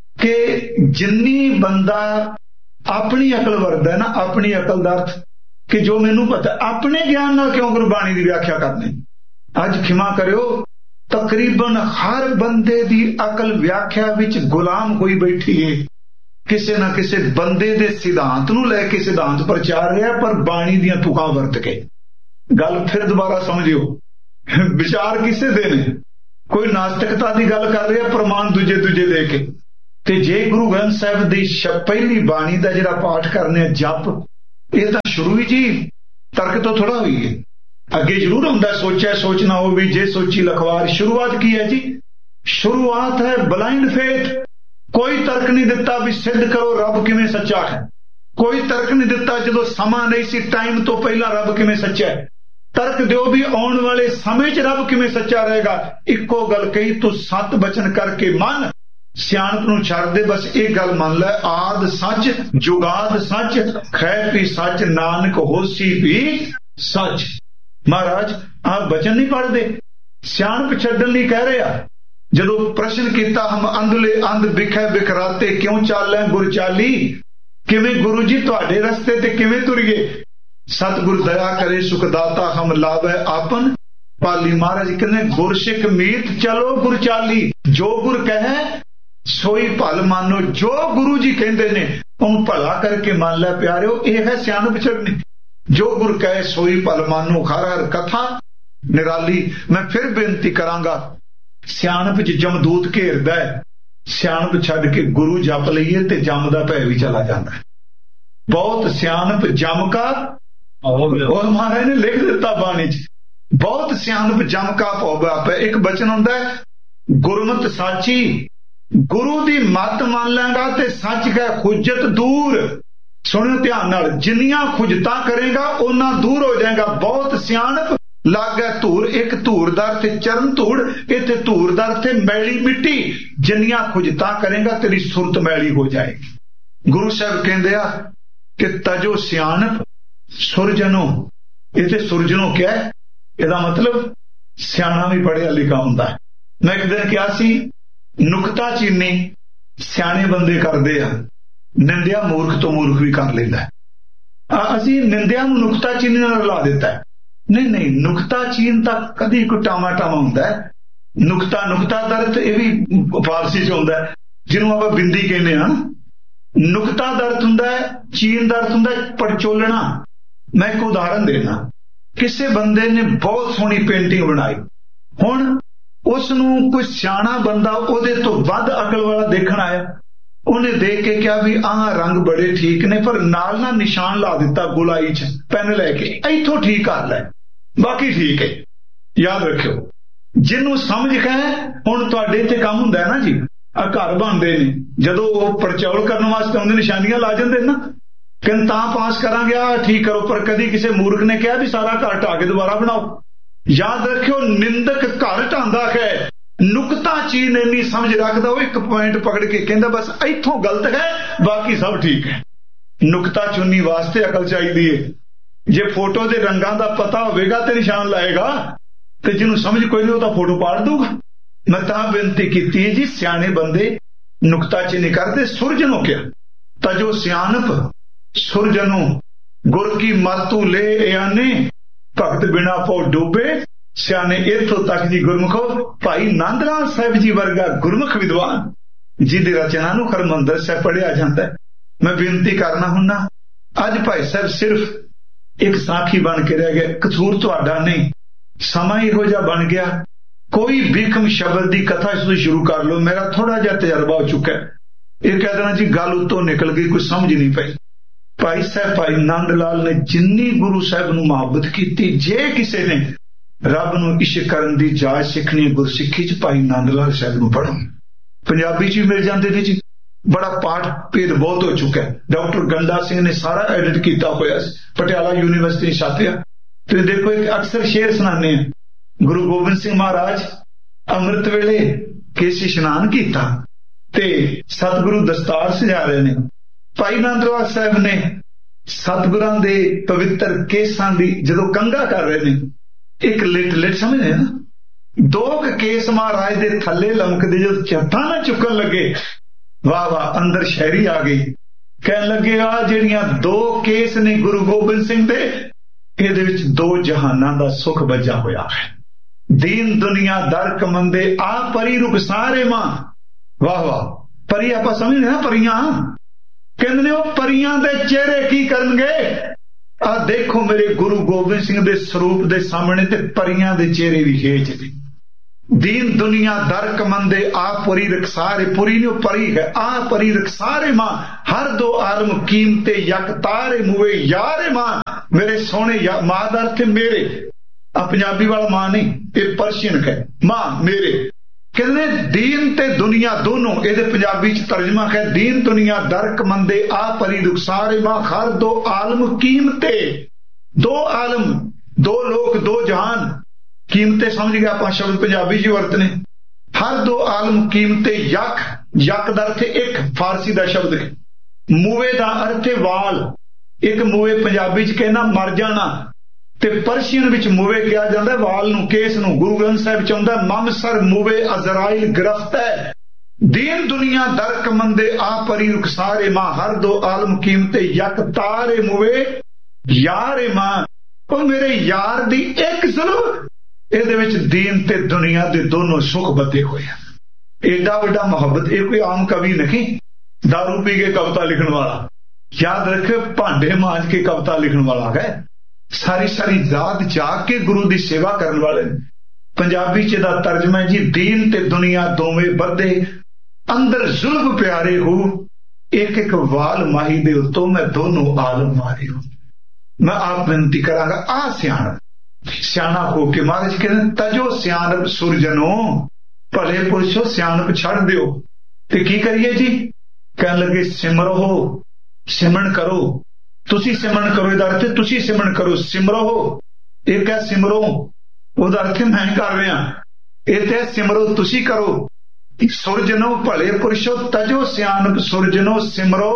A: ਕਿ ਜਿੰਨੀ ਬੰਦਾ ਆਪਣੀ ਅਕਲ ਵਰਤਦਾ ਨਾ, ਆਪਣੀ ਅਕਲ ਦਾ ਅਰਥ ਕਿ ਜੋ ਮੈਨੂੰ ਪਤਾ, ਆਪਣੇ ਗਿਆਨ ਨਾਲ ਕਿਉਂ ਗੁਰਬਾਣੀ ਦੀ ਵਿਆਖਿਆ ਕਰਨੀ। ਅੱਜ ਖਿਮਾ ਕਰਿਓ, ਤਕਰੀਬਨ ਹਰ ਬੰਦੇ ਦੀ ਅਕਲ ਵਿਆਖਿਆ ਵਿੱਚ ਗੁਲਾਮ ਹੋਈ ਬੈਠੀ ਹੈ, ਕਿਸੇ ਨਾ ਕਿਸੇ ਬੰਦੇ ਦੇ ਸਿਧਾਂਤ ਨੂੰ ਲੈ ਕੇ ਸਿਧਾਂਤ ਪ੍ਰਚਾਰ ਰਿਹਾ, ਪਰ ਬਾਣੀ ਦੀਆਂ ਤੁਕਾਂ ਵਰਤ ਕੇ। ਗੱਲ ਫਿਰ ਦੁਬਾਰਾ ਸਮਝਿਓ, ਵਿਚਾਰ ਕਿਸੇ ਦੇ ਨੇ, ਕੋਈ ਨਾਸਤਿਕਤਾ ਦੀ ਗੱਲ ਕਰ ਰਿਹਾ, ਪ੍ਰਮਾਣ ਦੂਜੇ ਦੇ ਕੇ। ਤੇ ਜੇ ਗੁਰੂ ਗ੍ਰੰਥ ਸਾਹਿਬ ਦੀ ਪਹਿਲੀ ਬਾਣੀ ਦਾ ਜਿਹੜਾ ਪਾਠ ਕਰਨੇ ਆ ਜਪ, ਇਹ ਤਾਂ ਸ਼ੁਰੂ ਹੀ ਜੀ ਤਰਕ ਤੋਂ ਥੋੜਾ ਹੋਈ ਹੈ, ਅੱਗੇ ਜ਼ਰੂਰ ਹੁੰਦਾ ਸੋਚਿਆ ਸੋਚਣਾ ਹੋ ਵੀ ਜੇ ਸੋਚੀ ਲਖਵਾਰ। ਸ਼ੁਰੂਆਤ ਕੀ ਹੈ ਜੀ? ਸ਼ੁਰੂਆਤ ਹੈ ਬਲਾਈਂਡ ਫੇਥ। ਕੋਈ ਤਰਕ ਨਹੀਂ ਦਿੱਤਾ ਵੀ ਸਿੱਧ ਕਰੋ ਰੱਬ ਕਿਵੇਂ ਸੱਚਾ ਹੈ, ਕੋਈ ਤਰਕ ਨਹੀਂ ਦਿੱਤਾ ਜਦੋਂ ਸਮਾਂ ਨਹੀਂ ਸੀ, ਟਾਈਮ ਤੋਂ ਪਹਿਲਾਂ ਰੱਬ ਕਿਵੇਂ ਸੱਚਾ ਹੈ। ਤਰਕ ਦਿਓ ਵੀ ਆਉਣ ਵਾਲੇ ਸਮੇਂ 'ਚ ਰੱਬ ਕਿਵੇਂ ਸੱਚਾ ਰਹੇਗਾ। ਇੱਕੋ ਗੱਲ ਕਹੀ, ਤੂੰ 7 ਬਚਨ ਕਰਕੇ ਮੰਨ, ਸਿਆਣਪ ਨੂੰ ਛੱਡ ਦੇ, ਬਸ ਇਹ ਗੱਲ ਮੰਨ ਲੈ, ਆਦ ਸੱਚ ਜੁਗਾਦ ਸੱਚ ਖੈ ਵੀ ਸੱਚ ਨਾਨਕ ਹੋਸੀ ਵੀ ਸੱਚ। ਮਹਾਰਾਜ ਆਪ ਬਚਨ ਨਹੀਂ ਪੜ੍ਹਦੇ, ਸਿਆਣਪ ਛੱਡਣ ਲਈ ਕਹਿ ਰਿਹਾ। ਜਦੋਂ ਪ੍ਰਸ਼ਨ ਕੀਤਾ ਹਮ ਅੰਧਲੇ ਅੰਧ ਬਿਖੈ ਬਿਖਰਾਤੇ ਕਿਉਂ ਚਾਲੈ ਗੁਰ ਚਾਲੀ, ਕਿਵੇਂ ਗੁਰੂ ਜੀ ਤੁਹਾਡੇ ਰਸਤੇ ਤੇ ਕਿਵੇਂ ਤੁਰੀਏ। ਸਤਿਗੁਰ ਦਇਆ ਕਰੇ ਸੁਖ ਦਾਤਾ ਹਮ ਲਾਭੈ ਆਪਨ ਪਾਲੀ। ਮਹਾਰਾਜ ਕਹਿੰਦੇ ਗੁਰਸਿੱਖ ਮੀਤ ਚਲੋ ਗੁਰ ਚਾਲੀ, ਜੋ ਗੁਰ ਕਹੈ ਸੋਈ ਭਲ ਮਾਨੋ। ਜੋ ਗੁਰੂ ਜੀ ਕਹਿੰਦੇ ਨੇ ਉਹਨੂੰ ਭਲਾ ਕਰਕੇ ਮੰਨ ਲੈ ਪਿਆਰਿਓ, ਇਹ ਹੈ ਸਿਆਣਪ ਛੱਡਣੀ। ਜੋ ਗੁਰ ਕਹੇ ਸੋਈ ਭਲ ਮਾਨੋ, ਹਰ ਹਰ ਕਥਾ ਨਿਰਾਲੀ। ਮੈਂ ਫਿਰ ਬੇਨਤੀ ਕਰਾਂਗਾ, ਸਿਆਣਪ 'ਚ ਜਮਦੂਤ ਘੇਰਦਾ ਹੈ, ਸਿਆਣਪ ਛੱਡ ਕੇ ਗੁਰੂ ਜਪ ਲਈਏ ਤੇ ਜਮ ਦਾ ਭੈ ਵੀ ਚਲਾ ਜਾਂਦਾ ਹੈ। ਬਹੁਤ ਸਿਆਣਪ ਜਮ ਕਾ, ਉਹ ਮਹਾਰਾਜ ਨੇ ਲਿਖ ਦਿੱਤਾ ਬਾਣੀ 'ਚ, ਬਹੁਤ ਸਿਆਣਪ ਜਮ ਕਾ ਭਉ ਬਾਪ ਹੈ। ਇੱਕ ਬਚਨ ਹੁੰਦਾ ਹੈ ਗੁਰਮਤਿ ਸਾਚੀ, ਗੁਰੂ ਦੀ ਮੱਤ ਮੰਨ ਲੈਂਗਾ ਤੇ ਸੱਚ ਕੈ ਖੁਜਤ ਦੂਰ। ਸੁਣਿਓ ਧਿਆਨ ਨਾਲ, ਜਿੰਨੀਆਂ ਖੁਜਤਾਂ ਕਰੇਗਾ ਉਹਨਾਂ ਦੂਰ ਹੋ ਜਾਏਗਾ। ਬਹੁਤ ਸਿਆਣਪ ਲਾਗੈ ਧੂਰ, ਇੱਕ ਧੂਰਦਾਰ ਤੇ ਚਰਨ ਧੂੜ, ਇੱਥੇ ਧੂਰਦਾਰ ਤੇ ਮੈਲੀ ਮਿੱਟੀ। ਜਿੰਨੀਆਂ ਖੁਜਤਾਂ ਕਰੇਗਾ ਤੇਰੀ ਸੁਰਤ ਮੈਲੀ ਹੋ ਜਾਏਗੀ। ਗੁਰੂ ਸਾਹਿਬ ਕਹਿੰਦੇ ਆ ਕਿ ਤਜੋ ਸਿਆਣਪ ਸੁਰਜਨੋ, ਇੱਥੇ ਸੁਰਜਨੋ ਕਿਹਾ ਹੈ, ਇਹਦਾ ਮਤਲਬ ਸਿਆਣਾ ਵੀ ਪੜ੍ਹਿਆ ਲਿਖਿਆ ਹੁੰਦਾ ਹੈ। ਮੈਂ ਇੱਕ ਦਿਨ ਕਿਹਾ ਸੀ, ਨੁਕਤਾ ਚੀਨੀ ਸਿਆਣੇ ਬੰਦੇ ਕਰਦੇ ਆ, ਨਿੰਦਿਆ ਮੂਰਖ ਤੋਂ ਮੂਰਖ ਵੀ ਕਰ ਲੈਂਦਾ ਹੈ। ਅਸੀਂ ਨਿੰਦਿਆ ਨੂੰ ਨੁਕਤਾ ਚੀਨੀ ਨਾਲ ਰਲਾ ਦਿੱਤਾ ਹੈ। ਨਹੀਂ, ਨੁਕਤਾ ਚੀਨ ਤਾਂ ਕਦੀ ਕੋਈ ਟਾਮਾ ਹੁੰਦਾ ਹੈ। ਨੁਕਤਾ ਦਰਦ ਇਹ ਵੀ ਫਾਰਸੀ 'ਚ ਹੁੰਦਾ ਹੈ, ਜਿਹਨੂੰ ਆਪਾਂ ਬਿੰਦੀ ਕਹਿੰਦੇ ਹਾਂ। ਨੁਕਤਾ ਦਰਦ ਹੁੰਦਾ ਹੈ, ਚੀਨ ਦਰਦ ਹੁੰਦਾ ਹੈ ਪੜਚੋਲਣਾ। ਮੈਂ ਇੱਕ ਉਦਾਹਰਨ ਦੇਣਾ, ਕਿਸੇ ਬੰਦੇ ਨੇ ਬਹੁਤ ਸੋਹਣੀ ਪੇਂਟਿੰਗ ਬਣਾਈ, ਹੁਣ ਉਸ ਨੂੰ ਕੋਈ ਸਿਆਣਾ ਬੰਦਾ ਉਹਦੇ ਤੋਂ ਵੱਧ ਅਕਲ ਵਾਲਾ ਦੇਖਣ ਆਇਆ, ਉਹਨੇ ਦੇਖ ਕੇ ਕਿਹਾ ਵੀ ਆਹ ਰੰਗ ਬੜੇ ਠੀਕ ਨੇ, ਪਰ ਨਾਲ ਨਾਲ ਨਿਸ਼ਾਨ ਲਾ ਦਿੱਤਾ ਗੁਲਾਈ 'ਚ ਪੈਨ ਲੈ ਕੇ, ਇੱਥੋਂ ਠੀਕ ਕਰ ਲੈ, ਬਾਕੀ ਠੀਕ ਹੈ। ਯਾਦ ਰੱਖਿਓ, ਜਿਹਨੂੰ ਸਮਝ ਕੇ ਹੁਣ ਤੁਹਾਡੇ ਇੱਥੇ ਕੰਮ ਹੁੰਦਾ ਹੈ ਨਾ ਜੀ, ਆ ਘਰ ਬਣਦੇ ਨੇ, ਜਦੋਂ ਉਹ ਪੜਚੌਲ ਕਰਨ ਵਾਸਤੇ ਆਉਂਦੇ ਨਿਸ਼ਾਨੀਆਂ ਲਾ ਜਾਂਦੇ ਨਾ, ਕਹਿੰਦੇ ਤਾਂ ਪਾਸ ਕਰਾਂਗੇ, ਆ ਠੀਕ ਕਰੋ, ਪਰ ਕਦੀ ਕਿਸੇ ਮੂਰਖ ਨੇ ਕਿਹਾ ਵੀ ਸਾਰਾ ਘਰ ਢਾ ਕੇ ਦੁਬਾਰਾ ਬਣਾਓ। ਯਾਦ ਰੱਖਿਓ, ਨਿੰਦਕ ਘਰ ਢਾਂਦਾ ਹੈ, ਨੁਕਤਾ ਚੀਨ ਇੰਨੀ ਸਮਝ ਰੱਖਦਾ, ਉਹ ਇੱਕ ਪੁਆਇੰਟ ਪਕੜ ਕੇ ਕਹਿੰਦਾ ਬਸ ਇੱਥੋਂ ਗਲਤ ਹੈ, ਬਾਕੀ ਸਭ ਠੀਕ ਹੈ। ਨੁਕਤਾ ਚੁੰਨੀ ਵਾਸਤੇ ਅਕਲ ਚਾਹੀਦੀ ਹੈ। ਜੇ ਫੋਟੋ ਦੇ ਰੰਗਾਂ ਦਾ ਪਤਾ ਹੋਵੇਗਾ ਤੇ ਨਿਸ਼ਾਨ ਲਾਏਗਾ, ਤੇ ਜਿਹਨੂੰ ਸਮਝ ਕੋਈ ਨਹੀਂ ਉਹ ਤਾਂ ਫੋਟੋ ਪਾੜ ਦੂਗਾ। ਮੈਂ ਤਾਂ ਬੇਨਤੀ ਕੀਤੀ ਹੈ ਜੀ, ਸਿਆਣੇ ਬੰਦੇ नुकताचीनी करते सुरजनों क्या तजो सियानप सुरजनों गुर की मातू ले आने भगत बिना पौ डूबे सियाने इथों तक जी गुरमुखो भाई नंद लाल साहिब जी वर्गा गुरमुख विद्वान जिहदी रचना नूं हरमंदर साहिब पढ़िया जाता है। मैं बेनती करना हुन्ना अज भाई साहब सिर्फ एक साखी बन के रह गए, कसूर तुहाडा नहीं, समा इहो जिहा बन गया। कोई भीखम शब्द की कथा इसको शुरू कर लो, मेरा थोड़ा जिहा तजर्बा हो चुका है। ये कह देना जी गल उत्तों निकल गई, कोई समझ नहीं पई। भाई साहब भाई नंद लाल ने जिन्नी गुरु साहब नूं मुहब्बत की, जे किसी ने रब नूं इश्क करन दी जाच सीखनी गुरसिੱਖੀ च भाई नंद लाल साहब नूं पढ़ो। पंजाबी च भी मिल जाते थे जी, बड़ा पाठ भेद बहुत हो चुका है। डॉक्टर गंडा सिंह ने सारा एडिट किया होया, पटियाला यूनिवर्सिटी छापिया। तो देखो एक अक्सर शेर सुनाने हैं, गुरु गोबिंद सिंह महाराज अमृत वेले केसी इशनान किया ते सतगुरु दस्तार सजा रहे ने। भाई नंद लाल साहब ने सतगुरां दे पवित्र केसां दी जदों कंघा कर रहे ने, एक लिट समझे ना, दो केस महाराज दे थले लमकदे जो चत्था ना चुकन लगे, वाह वाह अंदर शहरी आ गई। कह लगे आ जिहड़ियां दो केस ने गुरु गोबिंद सिंह दे, इहदे विच दो जहानां दा सुख बजा होया है। दीन दुनिया दर कमंदे आ परी रूप सारे मां, वाह वाह परी आपां समझदे ना, परियां कहंदे ने ओ परियां दे चेहरे की करनगे। आ देखो मेरे गुरु गोबिंद सिंह दे स्वरूप दे सामने ते परियां दे चेहरे भी खेच दे। दीन दुनिया दर कमंदे आ पुरी रखसारे, पुरी नहीं परी है, आ परी रखसारे मां हर दो आलम कीमते यक तारे मुए यारे मां। मेरे सोने मां दा अर्थ मेरे, आ पंजाबी वाला मां नहीं, ये पर्शियन है मां मेरे। कहने दीन ते दुनिया दोनों, ये पंजाबी च तर्जमा है दीन दुनिया दर कमंदे आ परी रखसारे मां हर दो आलम कीमते। दो आलम, दो लोक, दो जहान, कीमते समझ गया आप शब्द पंजाबी जी वरतने। हर दो आलम कीमते यक, यक दा अर्थ एक फारसी दा शब्द है। मूवे दा अर्थ है वाल, एक मूवे पंजाबी च कहना मर जाना, ते पर्शियन विच मूवे कहा जाता है वाल नूं, केस नूं। गुरु ग्रंथ साहिब चाहुंदा ममसर मूवे अजराइल गिरफ्त है। दीन दुनिया दर कमंदे आ परी रुखसारे मां हर दो आलम कीमते यक तारे मूवे यारे मां। ओ मेरे यार दी एक जुल्म, ਇਹਦੇ ਵਿੱਚ दीन ते दुनिया दे दोनों सुख बते हुए हैं। एडा बड़ा मोहब्बत, ये कोई आम कवि नहीं, दारू पी के कविता लिखने वाला, याद रखे भांडे मांज के कविता लिखने वाला है। सारी सारी जात जाग के गुरु की सेवा करने वाले। पंजाबी च दा तर्जमा जी दीन ते दुनिया दोवें बदे अंदर जुल्म प्यारे हो, एक एक वाल माही दे उत्तों मैं दोनों आलम मारे हो। मैं आप विनती करांगा आ सियाणा हो के महाराज कहते तजो सियानप सुरजनो, भले पुरुषो सियानप छड़ दियो ते की करिए जी। कहने लगे सिमरो हो, सिमरन करो, तुसी सिमरन करो, इहदा अर्थ तुसी सिमरन करो, सिमरो हो। एक है सिमरो, उहदा अर्थ मैं कर रहा, एक है सिमरो तुसी करो। सुरजनो भले पुरुषो तजो सियानप सुरजनो सिमरो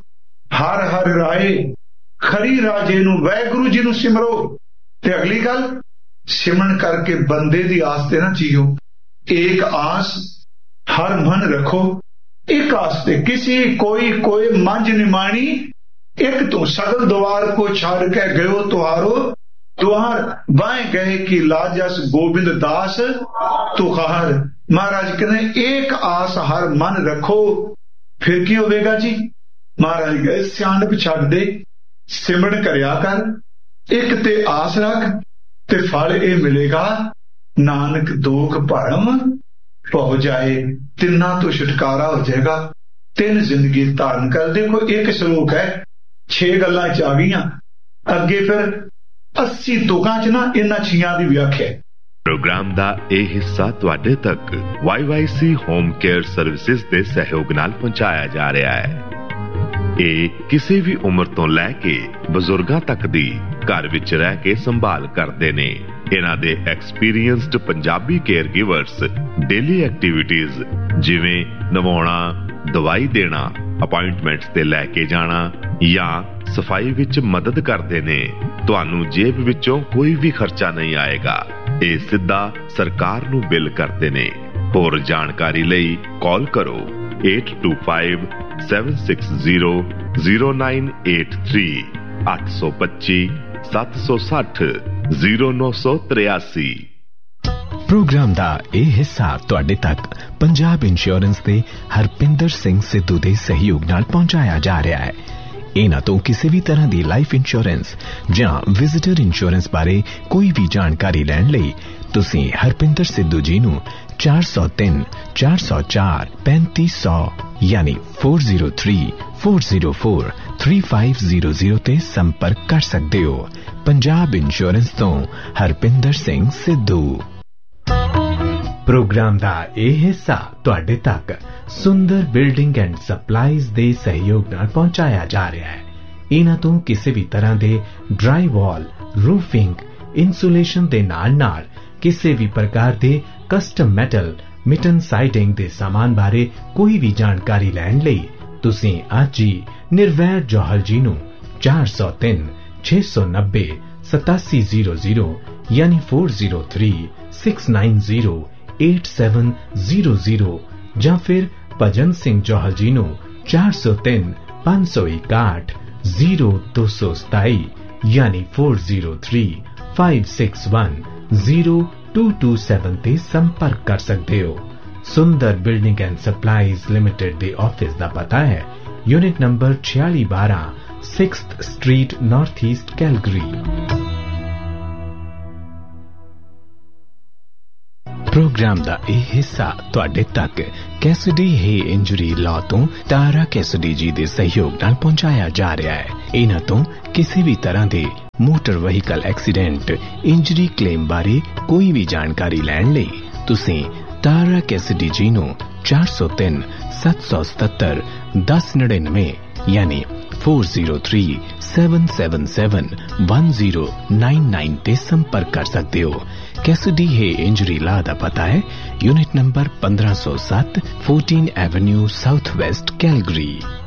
A: हर हर राय खरी राजे नूं वाहिगुरू जी नूं सिमरो। ते अगली गल सिमरन करके बंदे दी आस ते ना जियो, एक आस हर मन रखो। एक आस ते किसी कोई कोई मंझ निमाणी, एक तो सगल द्वार को छाड़ के गयो तुहारो द्वार बाएं गए की लाजस गोविंद दास तुहार। महाराज कहते एक आस हर मन रखो, फिर की होवेगा जी। महाराज गए सियाणप छड़ दे, सिमरन करया कर, एक ते आस रख ते फल ए मिलेगा, नानक दोख भरम हो जाए, तिन्ना तो छुटकारा हो जाएगा, तीन जिंदगी धारण कर। देखो एक श्लोक है, 6 गल्लां च आ गईयां, अगे फिर 80 तुकां च ना इन्हां 6 दी व्याख्या।
B: प्रोग्राम दा ਇਹ ਹਿੱਸਾ ਤੁਹਾਡੇ ਤੱਕ YYC ਹੋਮ ਕੇਅਰ ਸਰਵਿਸਿਜ਼ ਦੇ ਸਹਿਯੋਗ ਨਾਲ ਪਹੁੰਚਾਇਆ ਜਾ ਰਿਹਾ ਹੈ। ਇਹ ਕਿਸੇ ਵੀ ਉਮਰ ਤੋਂ ਲੈ ਕੇ ਬਜ਼ੁਰਗਾਂ ਤੱਕ ਦੀ ਘਰ ਵਿੱਚ ਰਹਿ ਕੇ ਸੰਭਾਲ ਕਰਦੇ ਨੇ। ਇਹਨਾਂ ਦੇ experienced Punjabi care ਗਿਵਰਸ daily activities ਜਿਵੇਂ ਨਵਾਉਣਾ, ਦਵਾਈ ਦੇਣਾ, ਅਪਾਇੰਟਮੈਂਟਸ ਤੇ ਲੈ ਕੇ ਜਾਣਾ ਜਾਂ ਸਫਾਈ ਵਿੱਚ ਮਦਦ ਕਰਦੇ ਨੇ। ਤੁਹਾਨੂੰ ਜੇਬ ਵਿੱਚੋਂ ਕੋਈ ਵੀ ਖਰਚਾ ਨਹੀਂ ਆਏਗਾ। ਇਹ ਸਿੱਧਾ ਸਰਕਾਰ ਨੂੰ ਬਿੱਲ ਕਰਦੇ ਨੇ। ਹੋਰ ਜਾਣਕਾਰੀ ਲਈ ਕਾਲ ਕਰੋ 8257600983 825 760 0983।
C: ਪ੍ਰੋਗਰਾਮ ਦਾ ਇਹ ਹਿੱਸਾ ਤੁਹਾਡੇ ਤੱਕ ਪੰਜਾਬ ਇੰਸ਼ੋਰੈਂਸ ਦੇ ਹਰਪਿੰਦਰ ਸਿੰਘ ਸਿੱਧੂ ਦੇ ਸਹਿਯੋਗ ਨਾਲ ਪਹੁੰਚਾਇਆ ਜਾ ਰਿਹਾ ਹੈ। ਇਹਨਾਂ ਤੋਂ ਕਿਸੇ ਵੀ ਤਰ੍ਹਾਂ ਦੀ ਲਾਈਫ ਇੰਸ਼ੋਰੈਂਸ ਜਾਂ ਵਿਜ਼ਿਟਰ ਇੰਸ਼ੋਰੈਂਸ ਬਾਰੇ ਕੋਈ ਵੀ ਜਾਣਕਾਰੀ ਲੈਣ ਲਈ ਤੁਸੀਂ ਹਰਪਿੰਦਰ ਸਿੱਧੂ ਜੀ ਨੂੰ 403 404 3500 ਯਾਨੀ 403-404 3500 ਤੇ ਸੰਪਰਕ ਕਰ ਸਕਦੇ ਹੋ। ਪੰਜਾਬ ਇੰਸ਼ੋਰੈਂਸ ਤੋਂ ਹਰਪਿੰਦਰ ਸਿੰਘ ਸਿੱਧੂ। ਪ੍ਰੋਗਰਾਮ ਦਾ ਇਹ ਹਿੱਸਾ ਤੁਹਾਡੇ ਤੱਕ ਸੁੰਦਰ ਬਿਲਡਿੰਗ ਐਂਡ ਸਪਲਾਈਜ਼ ਦੇ ਸਹਿਯੋਗ ਨਾਲ ਪਹੁੰਚਾਇਆ ਜਾ ਰਿਹਾ ਹੈ। ਇਹਨਾਂ ਤੋਂ ਕਿਸੇ ਵੀ ਤਰ੍ਹਾਂ ਦੇ ਡਰਾਈ ਵਾਲ, ਰੂਫਿੰਗ, ਇਨਸੂਲੇਸ਼ਨ ਦੇ ਨਾਲ ਕਿਸੇ ਵੀ ਪ੍ਰਕਾਰ ਦੇ ਕਸਟਮ ਮੈਟਲ, ਮਿਟਨ ਸਾਈਡਿੰਗ ਦੇ ਸਾਮਾਨ ਬਾਰੇ ਕੋਈ ਵੀ ਜਾਣਕਾਰੀ ਲੈਣ ਲਈ ਤੁਸੀਂ ਅੱਜ ਹੀ ਨਿਰਵੈਰ ਜੋਹਲ ਜੀ ਨੂੰ 403 690 8700 ਯਾਨੀ 403-690-8700 ਜਾਂ ਫਿਰ ਭਜਨ ਸਿੰਘ ਜੋਹਲ ਜੀ ਨੂੰ 403 561 0227 ਯਾਨੀ 403-561 0227 ਤੇ ਸੰਪਰਕ ਕਰ ਸਕਦੇ ਹੋ। ਸੁੰਦਰ ਬਿਲਡਿੰਗ ਐਂਡ ਸਪਲਾਈਜ਼ ਲਿਮਿਟਡ ਦੇ ਆਫਿਸ ਦਾ ਪਤਾ ਹੈ unit number 4612 6th street north East Calgary. Programme ਦਾ ਇਹ ਹਿੱਸਾ ਤੁਹਾਡੇ ਤੱਕ ਕੈਸਿਡੀ ਹੈ ਇੰਜਰੀ ਲਾਅ ਤੋਂ ਤਾਰਾ ਕੈਸਿਡੀ ਜੀ ਦੇ ਸਹਿਯੋਗ ਨਾਲ ਪਹੁੰਚਾਇਆ ਜਾ ਰਿਹਾ ਹੈ। ਇਹਨਾਂ ਤੋਂ ਕਿਸੇ ਵੀ ਤਰ੍ਹਾਂ ਦੇ motor vehicle accident, injury claim ਬਾਰੇ ਕੋਈ ਵੀ ਜਾਣਕਾਰੀ ਲੈਣ ਲਈ ਤੁਸੀਂ ਤਾਰਾ ਕੈਸਿਡੀ ਜੀ ਨੂੰ 403 777 1099 ਯਾਨੀ 403-777 1099 ਤੇ ਸੰਪਰਕ ਕਰ ਸਕਦੇ ਹੋ। ਕੈਸਿਡੀ ਹੈ ਇੰਜਰੀ ਲਾ ਦਾ ਪਤਾ ਹੈ unit number 1507 14 avenue south West Calgary.